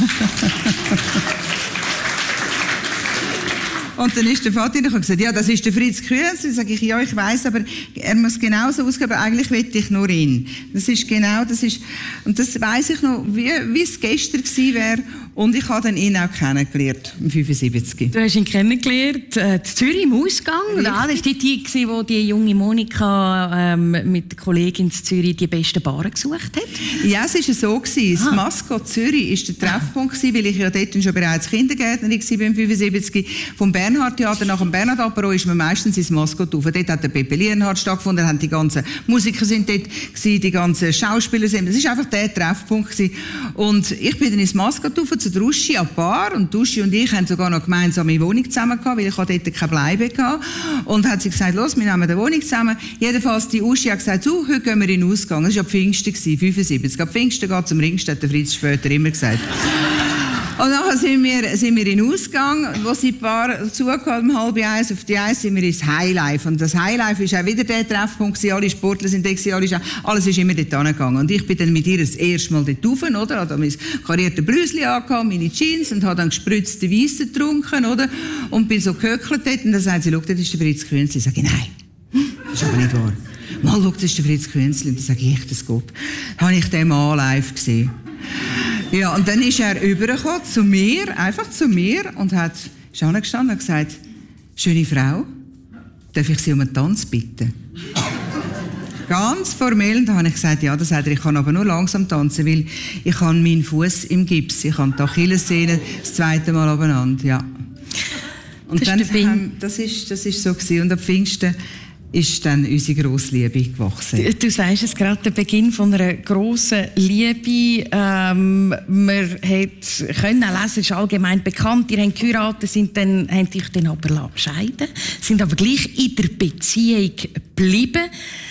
Und dann ist der Vater und gesagt, ja, das ist der Fritz Kühns. Dann sage ich, ja, ich weiss, aber er muss genauso ausgeben, aber eigentlich will ich nur ihn. Das ist genau, das ist, und das weiss ich noch, wie, wie es gestern gewesen wäre. Und ich habe dann ihn auch kennengelernt, im fünfundsiebzig. Du hast ihn kennengelernt, äh, in Zürich im Ausgang. Ja, das war die Zeit, wo die junge Monika ähm, mit der Kollegin in Zürich die besten Baren gesucht hat? Ja, es war so gewesen. Das ah. Maskott Zürich war der Treffpunkt gewesen, weil ich ja dort schon bereits Kindergärtnerin war, im fünfundsiebzig. Vom Bernhard-Theater nach dem Bernhard-Apero ist man meistens ins Maskott rauf. Dort hat der Pepe Lienhardt stattgefunden, haben die ganzen Musiker sind dort gewesen, die ganzen Schauspieler sind. Das war einfach der Treffpunkt gewesen. Und ich bin dann ins Maskott rauf, zu der Uschi an Bar, und Uschi und ich haben sogar noch gemeinsame Wohnung zusammen gehabt, weil ich dort keine Bleibe hatte. Und hat sie gesagt, los, wir nehmen eine Wohnung zusammen. Jedenfalls, die Uschi hat gesagt, so, heute gehen wir in den Ausgang. Das war ab Pfingsten, fünfundsiebzig. Ab Pfingsten geht zum Ringstedt, hat der Fritz später immer gesagt. Und dann sind wir, sind wir in den Ausgang, wo sie ein paar zugekommen, um halb eins, auf die eins sind wir ins Highlife. Und das Highlife ist auch wieder der Treffpunkt, alle Sportler sind da, alles, alles ist immer dort hingegangen. Und ich bin dann mit ihr das erste Mal dort rauf, oder? Habe dann mein kariertes Blüsli angehabt, meine Jeans, und habe dann gespritzte Weisse getrunken, oder? Und bin so gehöckelt dort, und dann sagt sie, schau, das ist der Fritz Künzli. Ich sage, nein, das ist aber nicht wahr. Mal, schau, das ist der Fritz Künzli. Und dann sage ich, echt, das Gott. Dann habe ich den Mann live gesehen. Ja, und dann ist er rübergekommen zu mir, einfach zu mir, und hat, ist angestanden und gesagt, schöne Frau, darf ich Sie um einen Tanz bitten? Ganz formell, und dann habe ich gesagt, ja, das sagt er, ich kann aber nur langsam tanzen, weil ich habe meinen Fuß im Gips, ich habe die Achillessehne das zweite Mal abeinander, ja. Und das dann, ist haben, das ist, das ist so gewesen, und ab Pfingsten ist dann unsere grosse Liebe gewachsen. Du, du sagst es gerade, der Beginn von einer grossen Liebe. Ähm, man hat können lesen, es ist allgemein bekannt, ihr habt geheiratet, sind dann, haben dich dann aber scheiden, sind aber gleich in der Beziehung geblieben.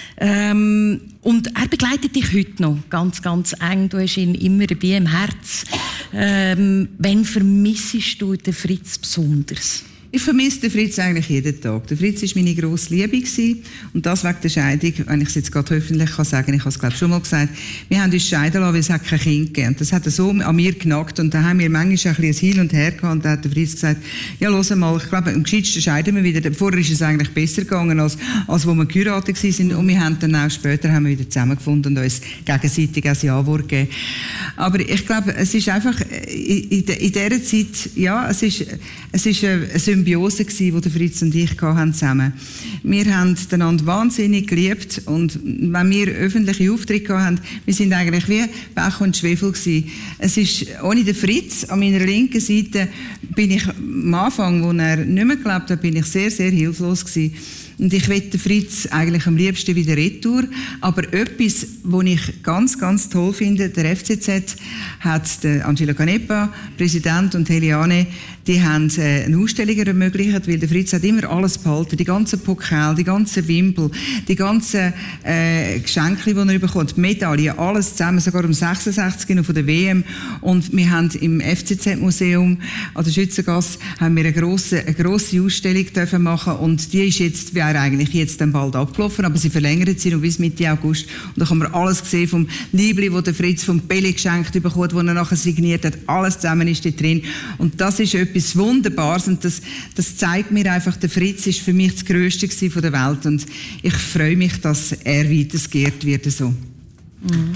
Ähm, und er begleitet dich heute noch ganz, ganz eng. Du hast ihn immer dabei im Herz. Ähm, wann vermissest du den Fritz besonders? Ich vermisse den Fritz eigentlich jeden Tag. Der Fritz war meine grosse Liebe gewesen. Und das wegen der Scheidung, wenn ich es jetzt gerade öffentlich kann sagen, ich habe es glaube schon mal gesagt, wir haben uns scheiden lassen, weil es hat kein Kind gegeben. Und das hat er so an mir genagt, und da haben wir manchmal ein bisschen ein Hin und Her gehabt, und da hat der Fritz gesagt, ja, hör mal, ich glaube, am gescheitsten scheiden wir wieder. Vorher ist es eigentlich besser gegangen, als, als wo wir geheiratet waren. Und wir haben dann auch später haben wir wieder zusammengefunden und uns gegenseitig ein Ja-Wort gegeben. Aber ich glaube, es ist einfach, in, in, in dieser Zeit, ja, es ist, es ist eine Symbiose gewesen, die der Fritz und ich hatten zusammen. Wir haben einander wahnsinnig geliebt, und wenn wir öffentliche Aufträge hatten, wir sind eigentlich wie Pech und Schwefel gewesen. Es ist, ohne den Fritz an meiner linken Seite bin ich am Anfang, wo er nicht mehr gelebt hat, bin ich sehr, sehr hilflos gewesen. Und ich möchte den Fritz eigentlich am liebsten wieder retour. Aber etwas, was ich ganz, ganz toll finde, der F C Z hat der Angelo Canepa, Präsident, und Heliane, die haben eine Ausstellung ermöglicht, weil der Fritz hat immer alles behalten, die ganzen Pokal, die ganzen Wimpel, die ganzen äh, Geschenke, die er bekommt, Medaillen, alles zusammen, sogar um sechsundsechzig noch von der W M. Und wir haben im F C Z-Museum an der Schützengasse haben wir eine grosse, eine grosse Ausstellung dürfen machen, und die ist jetzt, wäre eigentlich jetzt dann bald abgelaufen, aber sie verlängert sie noch bis Mitte August, und da kann man alles sehen vom Liebli, wo der Fritz vom Pelli geschenkt bekommt, wo er nachher signiert hat, alles zusammen ist da drin, und das ist etwas Wunderbares, und das, das zeigt mir einfach, der Fritz ist für mich das Grösste von der Welt, und ich freue mich, dass er weitergeehrt wird so. Mhm.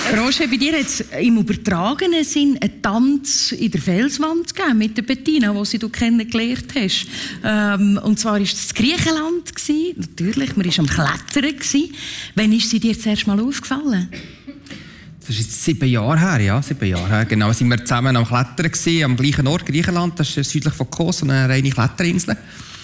Roger, bei dir hat es im übertragenen Sinn einen Tanz in der Felswand gegeben mit der Bettina, die sie du kennengelernt hast. Ähm, und zwar war es in Griechenland gewesen. Natürlich, man war am Klettern gewesen. Wann ist sie dir das erste Mal aufgefallen? Das ist jetzt sieben Jahre her, ja, sieben Jahre her. Genau, sind wir zusammen am Klettern gewesen, am gleichen Ort, Griechenland. Das ist südlich von Kos, eine reine Kletterinsel.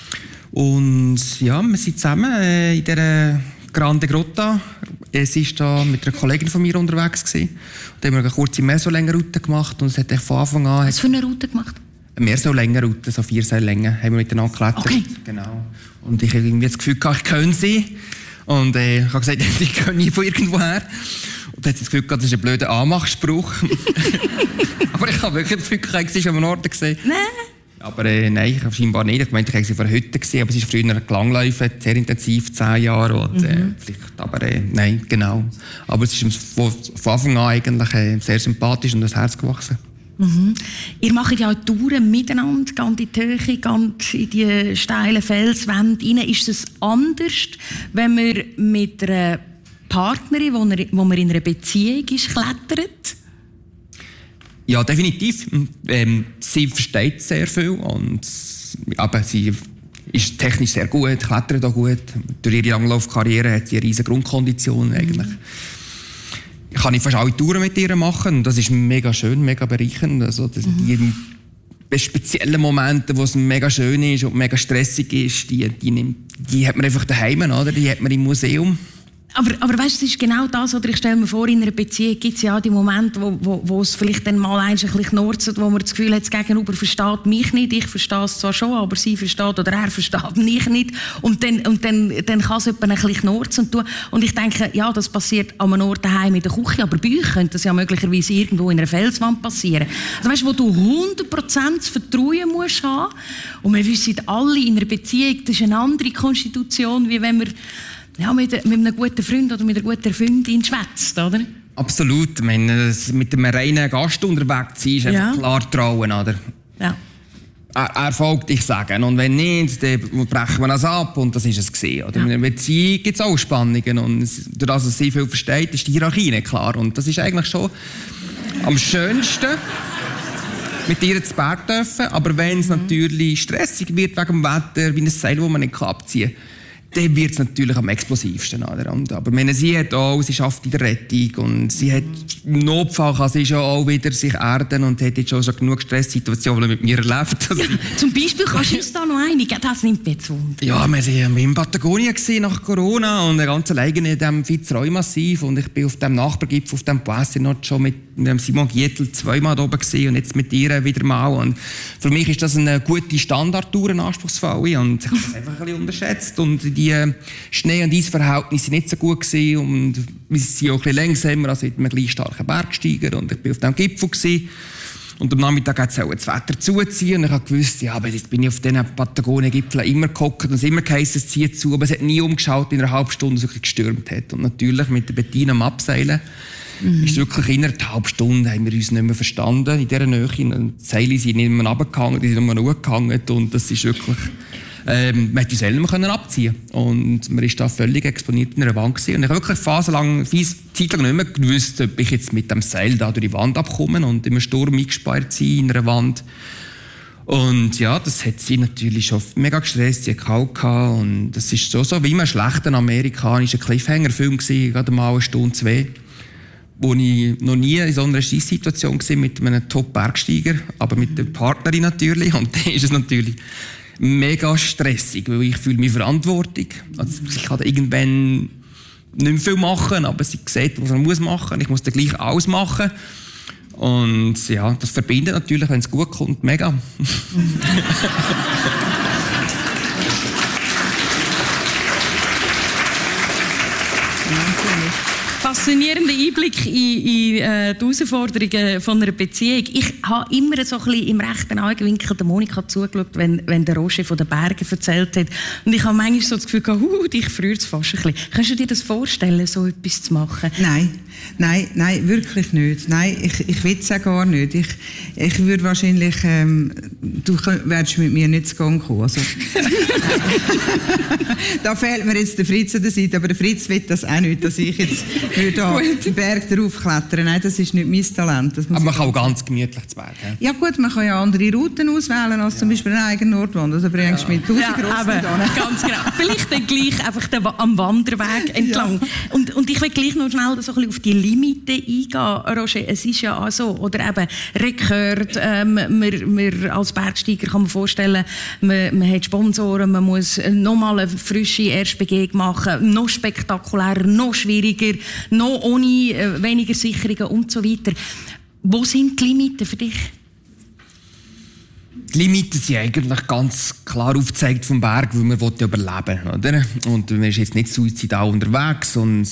Und ja, wir sind zusammen äh, in dieser Grande Grotta. Sie war da mit einer Kollegin von mir unterwegs gewesen. Und haben wir eine kurze Meerseillängenroute gemacht und es hat von Anfang an... Was für eine Route gemacht? Eine Meerseillängenroute, so vier Seillängen, haben wir miteinander geklettert. Okay. Genau. Und ich habe irgendwie das Gefühl gehabt, ich kenne sie. Und äh, ich habe gesagt, ich komme nie von irgendwoher. Und dann hat sie das Gefühl gehabt, das ist ein blöder Anmachspruch. Aber ich habe wirklich das Gefühl gehabt, ich war am Norden gesehen. Nein. Aber äh, nein, ich habe scheinbar nicht. Ich meinte, ich habe sie vor heute gesehen, aber sie ist früher gelangläufen, sehr intensiv, zehn Jahre. Und, mhm. äh, vielleicht, aber äh, nein, genau. Aber es ist von, von Anfang an eigentlich äh, sehr sympathisch und das Herz gewachsen. Mhm. Ihr macht ja auch Touren miteinander, ganz in die Höhe, ganz in die steilen Felswände rein. Ist es anders, wenn man mit einer Partnerin, wo, er, wo man in einer Beziehung ist, klettert? Ja, definitiv. Ähm, sie versteht sehr viel und aber sie ist technisch sehr gut, klettert auch gut. Durch ihre Langlaufkarriere hat sie eine riesige Grundkondition eigentlich. Mhm. Kann ich fast alle Touren mit ihr machen und das ist mega schön, mega bereichernd. Also das, mhm. die speziellen Momente, wo es mega schön ist und mega stressig ist, die, die, nimmt, die hat man einfach daheim, oder? Die hat man im Museum. Aber, aber weißt, das ist genau das, oder ich stelle mir vor, in einer Beziehung gibt es ja auch die Momente, wo, wo, wo es vielleicht dann mal ein bisschen knurzt, wo man das Gefühl hat, das Gegenüber versteht mich nicht, ich verstehe es zwar schon, aber sie versteht oder er versteht mich nicht. Und dann, und dann, dann kann es jemand ein bisschen knurzen tun. Und ich denke, ja, das passiert an einem Ort daheim in der Küche, aber bei euch könnte das ja möglicherweise irgendwo in einer Felswand passieren. Also weißt, wo du hundert Prozent das Vertrauen musst haben. Und wir wissen alle, in einer Beziehung, das ist eine andere Konstitution, wie wenn wir ja, mit, mit einem guten Freund oder mit einer guten Freundin schwätzt, oder? Absolut. Ich meine, mit einem reinen Gast unterwegs sein, ist einfach ja. klar trauen, oder? Ja. Er, er folgt, ich sage. Und wenn nicht, dann brechen wir das ab und das ist es gewesen, oder? Ja. In einer Beziehung gibt es auch Spannungen und durch das, dass sie viel versteht, ist die Hierarchie nicht klar. Und das ist eigentlich schon am schönsten, mit ihr zu Berg dürfen. Aber wenn es mhm. natürlich stressig wird wegen dem Wetter, wie ein Seil, das man nicht abziehen kann, dann wird es natürlich am explosivsten. Oder? Und, aber meine, sie hat auch, sie schafft in der Rettung und sie hat im Notfall kann sie schon auch wieder sich erden und hat jetzt schon, schon genug Stresssituationen mit mir erlebt. Ja, zum Beispiel kannst du uns da noch einige, das nimmt mich zu Wunder. Ja, wir waren in Patagonien nach Corona und ganz alleine in diesem Fitzroy-Massiv und ich bin auf dem Nachbargipfel, auf dem Poisson schon mit Simon Gietl zweimal oben gewesen und jetzt mit ihr wieder mal. Und für mich ist das eine gute Standardtour, eine anspruchsvolle und ich habe das einfach ein bisschen unterschätzt und die Schnee- und Eisverhältnisse waren nicht so gut gewesen und wir sind auch ein bisschen langsamer als mit einem gleich starken Bergsteiger und ich war auf dem Gipfel gewesen. Und am Nachmittag hat es auch das Wetter zuziehen und ich habe gewusst, ja, aber jetzt bin ich auf diesen Patagonien-Gipfeln immer gehockt und es immer geheißen, es zieht zu, aber es hat nie umgeschaut in einer halben Stunde, so gestürmt hat. Und natürlich mit der Bettina am Abseilen mhm. ist wirklich innerhalb einer halben Stunde haben wir uns nicht mehr verstanden in dieser Nähe. Und die Seile sind nicht mehr runtergehangen, die sind nur noch hochgehangen und das ist wirklich... Ähm, man konnte uns selber können abziehen und man war da völlig exponiert in einer Wand gewesen. Und ich habe wirklich phasenlang, Zeit lang nicht mehr gewusst, ob ich jetzt mit dem Seil da durch die Wand abkomme und im Sturm eingesperrt sein in einer Wand. Und ja, das hat sie natürlich schon mega gestresst, sie hat kalt gehabt und das ist so, so wie ein schlechter amerikanischer Cliffhanger-Film gewesen, gerade mal eine Stunde, zwei, wo ich noch nie in so einer Scheisssituation war mit einem Top-Bergsteiger, aber mit der Partnerin natürlich und dann ist es natürlich mega stressig, weil ich fühle mich Verantwortung. Also ich kann irgendwann nicht mehr viel machen, aber sie sieht, was man muss machen. Ich muss dann gleich alles machen. Und ja, das verbindet natürlich, wenn es gut kommt, mega. Faszinierender Einblick in, in äh, die Herausforderungen von einer Beziehung. Ich habe immer so ein bisschen im rechten Augenwinkel der Monika zugeschaut, wenn, wenn der Roger von den Bergen erzählt hat. Und ich habe manchmal so das Gefühl gehabt, uh, dich friert es fast ein bisschen. Kannst du dir das vorstellen, so etwas zu machen? Nein, nein, nein, wirklich nicht. Nein, ich, ich will es auch gar nicht. Ich, ich würde wahrscheinlich, ähm, du wärst mit mir nicht zu Gang kommen. Also, da fehlt mir jetzt der Fritz an der Seite, aber der Fritz will das auch nicht, dass ich jetzt würde da den Berg drauf klettern. Nein, das ist nicht mein Talent. Das muss Aber man kann auch ganz gemütlich zu Berg. Ja gut, man kann ja andere Routen auswählen als ja. zum Beispiel eine eigene Nordwand. Also bringst du ja. mit tausend ja, Rossen ganz genau. Vielleicht dann gleich einfach den, am Wanderweg entlang. Ja. Und, und ich will gleich noch schnell so ein bisschen auf die Limite eingehen, Roger. Es ist ja auch so, oder eben Rekord, ähm, man, man als Bergsteiger kann man vorstellen, man, man hat Sponsoren, man muss nochmal eine frische Erstbegehung machen, noch spektakulärer, noch schwieriger, noch ohne äh, weniger Sicherungen und so weiter. Wo sind die Limiten für dich? Die Limiten sind eigentlich ganz klar aufgezeigt vom Berg, weil man ja überleben will, oder? Und man ist jetzt nicht suizidal unterwegs und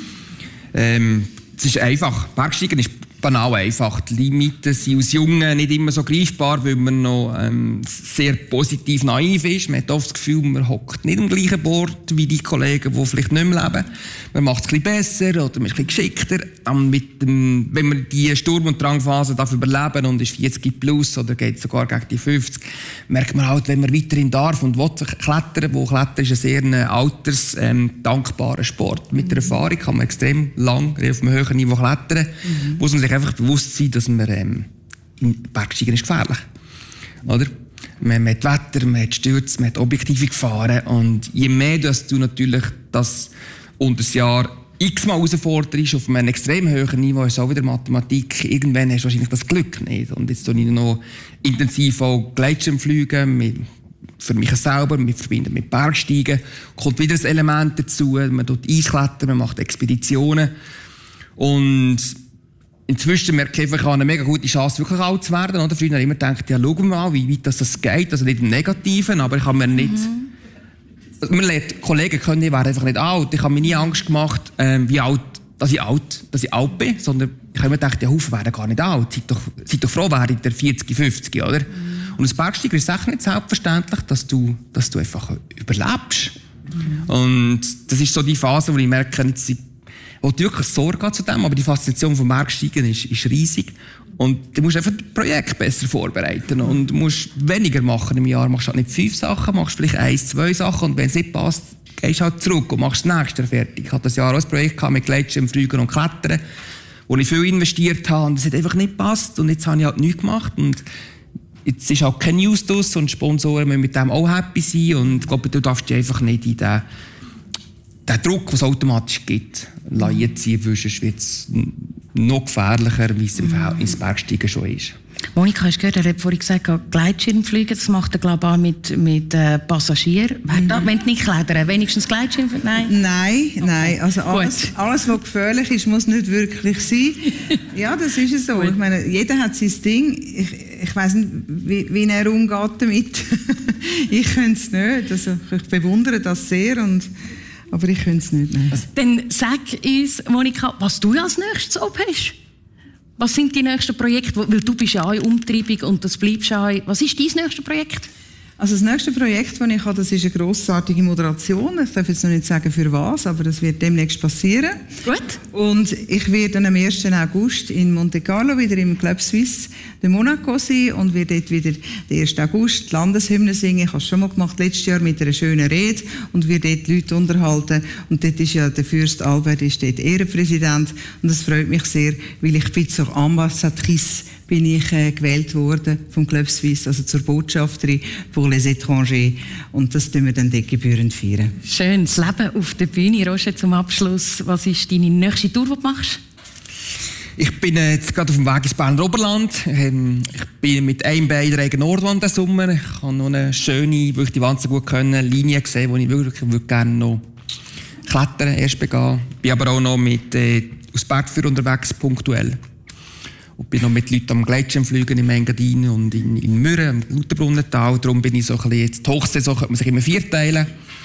ähm, es ist einfach. Bergsteigen ist banal einfach. Die Limiten sind als Jungen nicht immer so greifbar, weil man noch ähm, sehr positiv naiv ist. Man hat oft das Gefühl, man hockt nicht am gleichen Bord wie die Kollegen, die vielleicht nicht mehr leben. Man macht es ein bisschen besser oder man ist ein bisschen geschickter. Und mit dem, wenn man die Sturm- und Drangphase darf überleben und ist vierzig plus oder geht sogar gegen die fünfzig, merkt man halt, wenn man weiterhin darf und will klettern, wo Klettern ist ein sehr altersdankbarer ähm, Sport. Mit der Erfahrung kann man extrem lang auf einem höheren Niveau klettern. Mhm. Muss man sich einfach bewusst sein, dass man ähm, im Bergsteigen ist gefährlich. Oder? Man, man hat Wetter, man hat Stürze, man hat objektive Gefahren und je mehr dass du natürlich das unter das Jahr x-mal herausforderst auf einem extrem hohen Niveau, ist auch wieder Mathematik, irgendwann hast du wahrscheinlich das Glück nicht. Und jetzt tue ich noch intensiv auch Gleitschirmfliegen mit, für mich selber, wir verbinden mit Bergsteigen, kommt wieder ein Element dazu, man tut Eisklettern, man macht Expeditionen und inzwischen merke ich, ich habe eine mega gute Chance, wirklich alt zu werden. Oder? Früher habe ich immer gedacht, ja, schau mal, wie weit das geht. Also nicht im Negativen, aber ich habe mir nicht... Mhm. Man lernt, Kollegen können, ich werde einfach nicht alt. Ich habe mir nie Angst gemacht, ähm, wie alt, dass ich alt, dass ich alt bin. Sondern ich habe mir gedacht, ja, Haufen werden gar nicht alt. Seid doch, seid doch froh, werdet ihr vierzig, fünfzig, oder? Mhm. Und als Bergsteiger ist es echt nicht selbstverständlich, dass du, dass du einfach überlebst. Mhm. Und das ist so die Phase, wo ich merke, jetzt wo du wirklich Sorge hat zu dem, aber die Faszination vom Bergsteigen ist, ist riesig. Und du musst einfach das Projekt besser vorbereiten. Und du musst weniger machen im Jahr. Du machst halt nicht fünf Sachen, machst vielleicht eins, zwei Sachen. Und wenn es nicht passt, gehst du halt zurück und machst das nächste fertig. Ich hatte das Jahr auch ein Projekt mit Gleitschirmfliegen und Klettern, wo ich viel investiert habe. Und es hat einfach nicht gepasst. Und jetzt habe ich halt nichts gemacht. Und jetzt ist halt keine News draus und Sponsoren müssen mit dem auch happy sein. Und ich glaube, du darfst dich einfach nicht in den der Druck, den es automatisch gibt, einziehen, weil sonst wird es noch gefährlicher, wie es im Verhältnis Bergsteigen schon ist. Monika, hast du gehört, er hat vorhin gesagt, Gleitschirmfliegen, das macht er, glaube ich, auch mit, mit äh, Passagieren. Mhm. Wenn nicht klettern, wenigstens Gleitschirm? Nein? Nein, nein. Also alles, alles, was gefährlich ist, muss nicht wirklich sein. Ja, das ist es so. Ich meine, jeder hat sein Ding. Ich, ich weiss nicht, wie, wie er umgeht damit. Ich könnte es nicht. Also, ich bewundere das sehr und aber ich könnte es nicht. Nein. Dann sag uns, Monika, was du als nächstes oben hast. Was sind die nächsten Projekte? Weil du bist ja auch in Umtreibung und das bleibst auch. Was ist dein nächstes Projekt? Also das nächste Projekt, das ich habe, das ist eine grossartige Moderation. Ich darf jetzt noch nicht sagen, für was, aber das wird demnächst passieren. Gut. Und ich werde dann am ersten August in Monte Carlo wieder im Club Suisse de Monaco sein und werde dort wieder den ersten August die Landeshymne singen. Ich habe es schon mal gemacht, letztes Jahr mit einer schönen Rede und werde dort die Leute unterhalten. Und dort ist ja der Fürst Albert ist dort Ehrenpräsident und das freut mich sehr, weil ich bin zur Ambassadrice bin ich äh, gewählt worden vom Club Suisse, also zur Botschafterin pour les étrangers. Und das tun wir dann dort gebührend feiern. Schön, das Leben auf der Bühne. Roger, zum Abschluss, was ist deine nächste Tour, die du machst? Ich bin äh, jetzt gerade auf dem Weg ins Berner Oberland. Ähm, ich bin mit einem Bein in der Nordwand diesen Sommer. Ich habe noch eine schöne, wirklich die Wand so gut können, Linie gesehen, die ich wirklich, wirklich gerne noch klettern, erst begehen. Ich bin aber auch noch mit, äh, aus Bergführer unterwegs, punktuell. Und bin noch mit Leuten am Gleitschirmfliegen im Engadin und in, in Mürren, im Lauterbrunnental. Darum bin ich so ein bisschen, jetzt die Hochsaison könnte man sich immer vierteilen.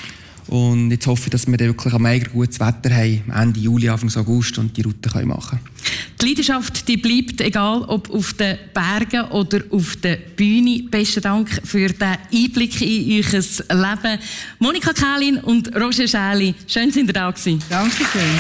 Und jetzt hoffe ich, dass wir dann wirklich am Eiger gutes Wetter haben, Ende Juli, Anfang August und die Route können machen können. Die Leidenschaft, die bleibt, egal ob auf den Bergen oder auf der Bühne. Besten Dank für den Einblick in euer Leben. Monika Kählin und Roger Schäli, schön, dass ihr da gewesen. Danke schön.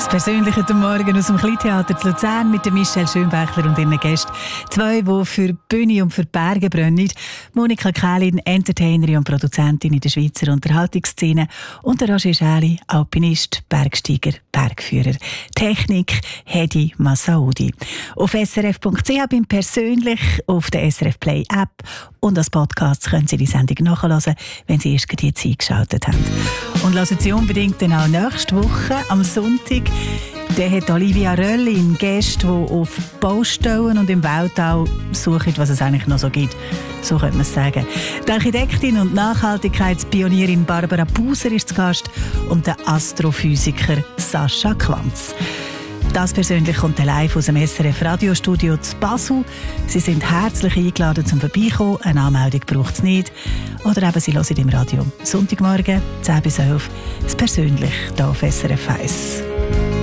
persönlich heute Morgen aus dem Kleintheater zu Luzern mit Michelle Schönbächler und ihren Gästen. Zwei, die für die Bühne und für die Berge brennen. Monika Kählin, Entertainerin und Produzentin in der Schweizer Unterhaltungsszene. Und der Roger Schäli, Alpinist, Bergsteiger, Bergführer. Technik, Hedi Massaoudi. Auf s r f punkt c h bin persönlich, auf der S R F Play App und als Podcast können Sie die Sendung nachhören, wenn Sie erst jetzt eingeschaltet haben. Und hören Sie unbedingt dann auch nächste Woche am Sonntag. Dann hat Olivia Röllin Gäste, die auf Baustellen und im Weltall suchen, was es eigentlich noch so gibt. So könnte man es sagen. Die Architektin und Nachhaltigkeitspionierin Barbara Buser ist zu Gast und der Astrophysiker Sascha Quanz. Das persönlich kommt live aus dem S R F Radiostudio zu Basel. Sie sind herzlich eingeladen zum Vorbeikommen. Eine Anmeldung braucht es nicht. Oder eben Sie hören im Radio. Sonntagmorgen, zehn bis elf, das persönlich hier auf S R F eins.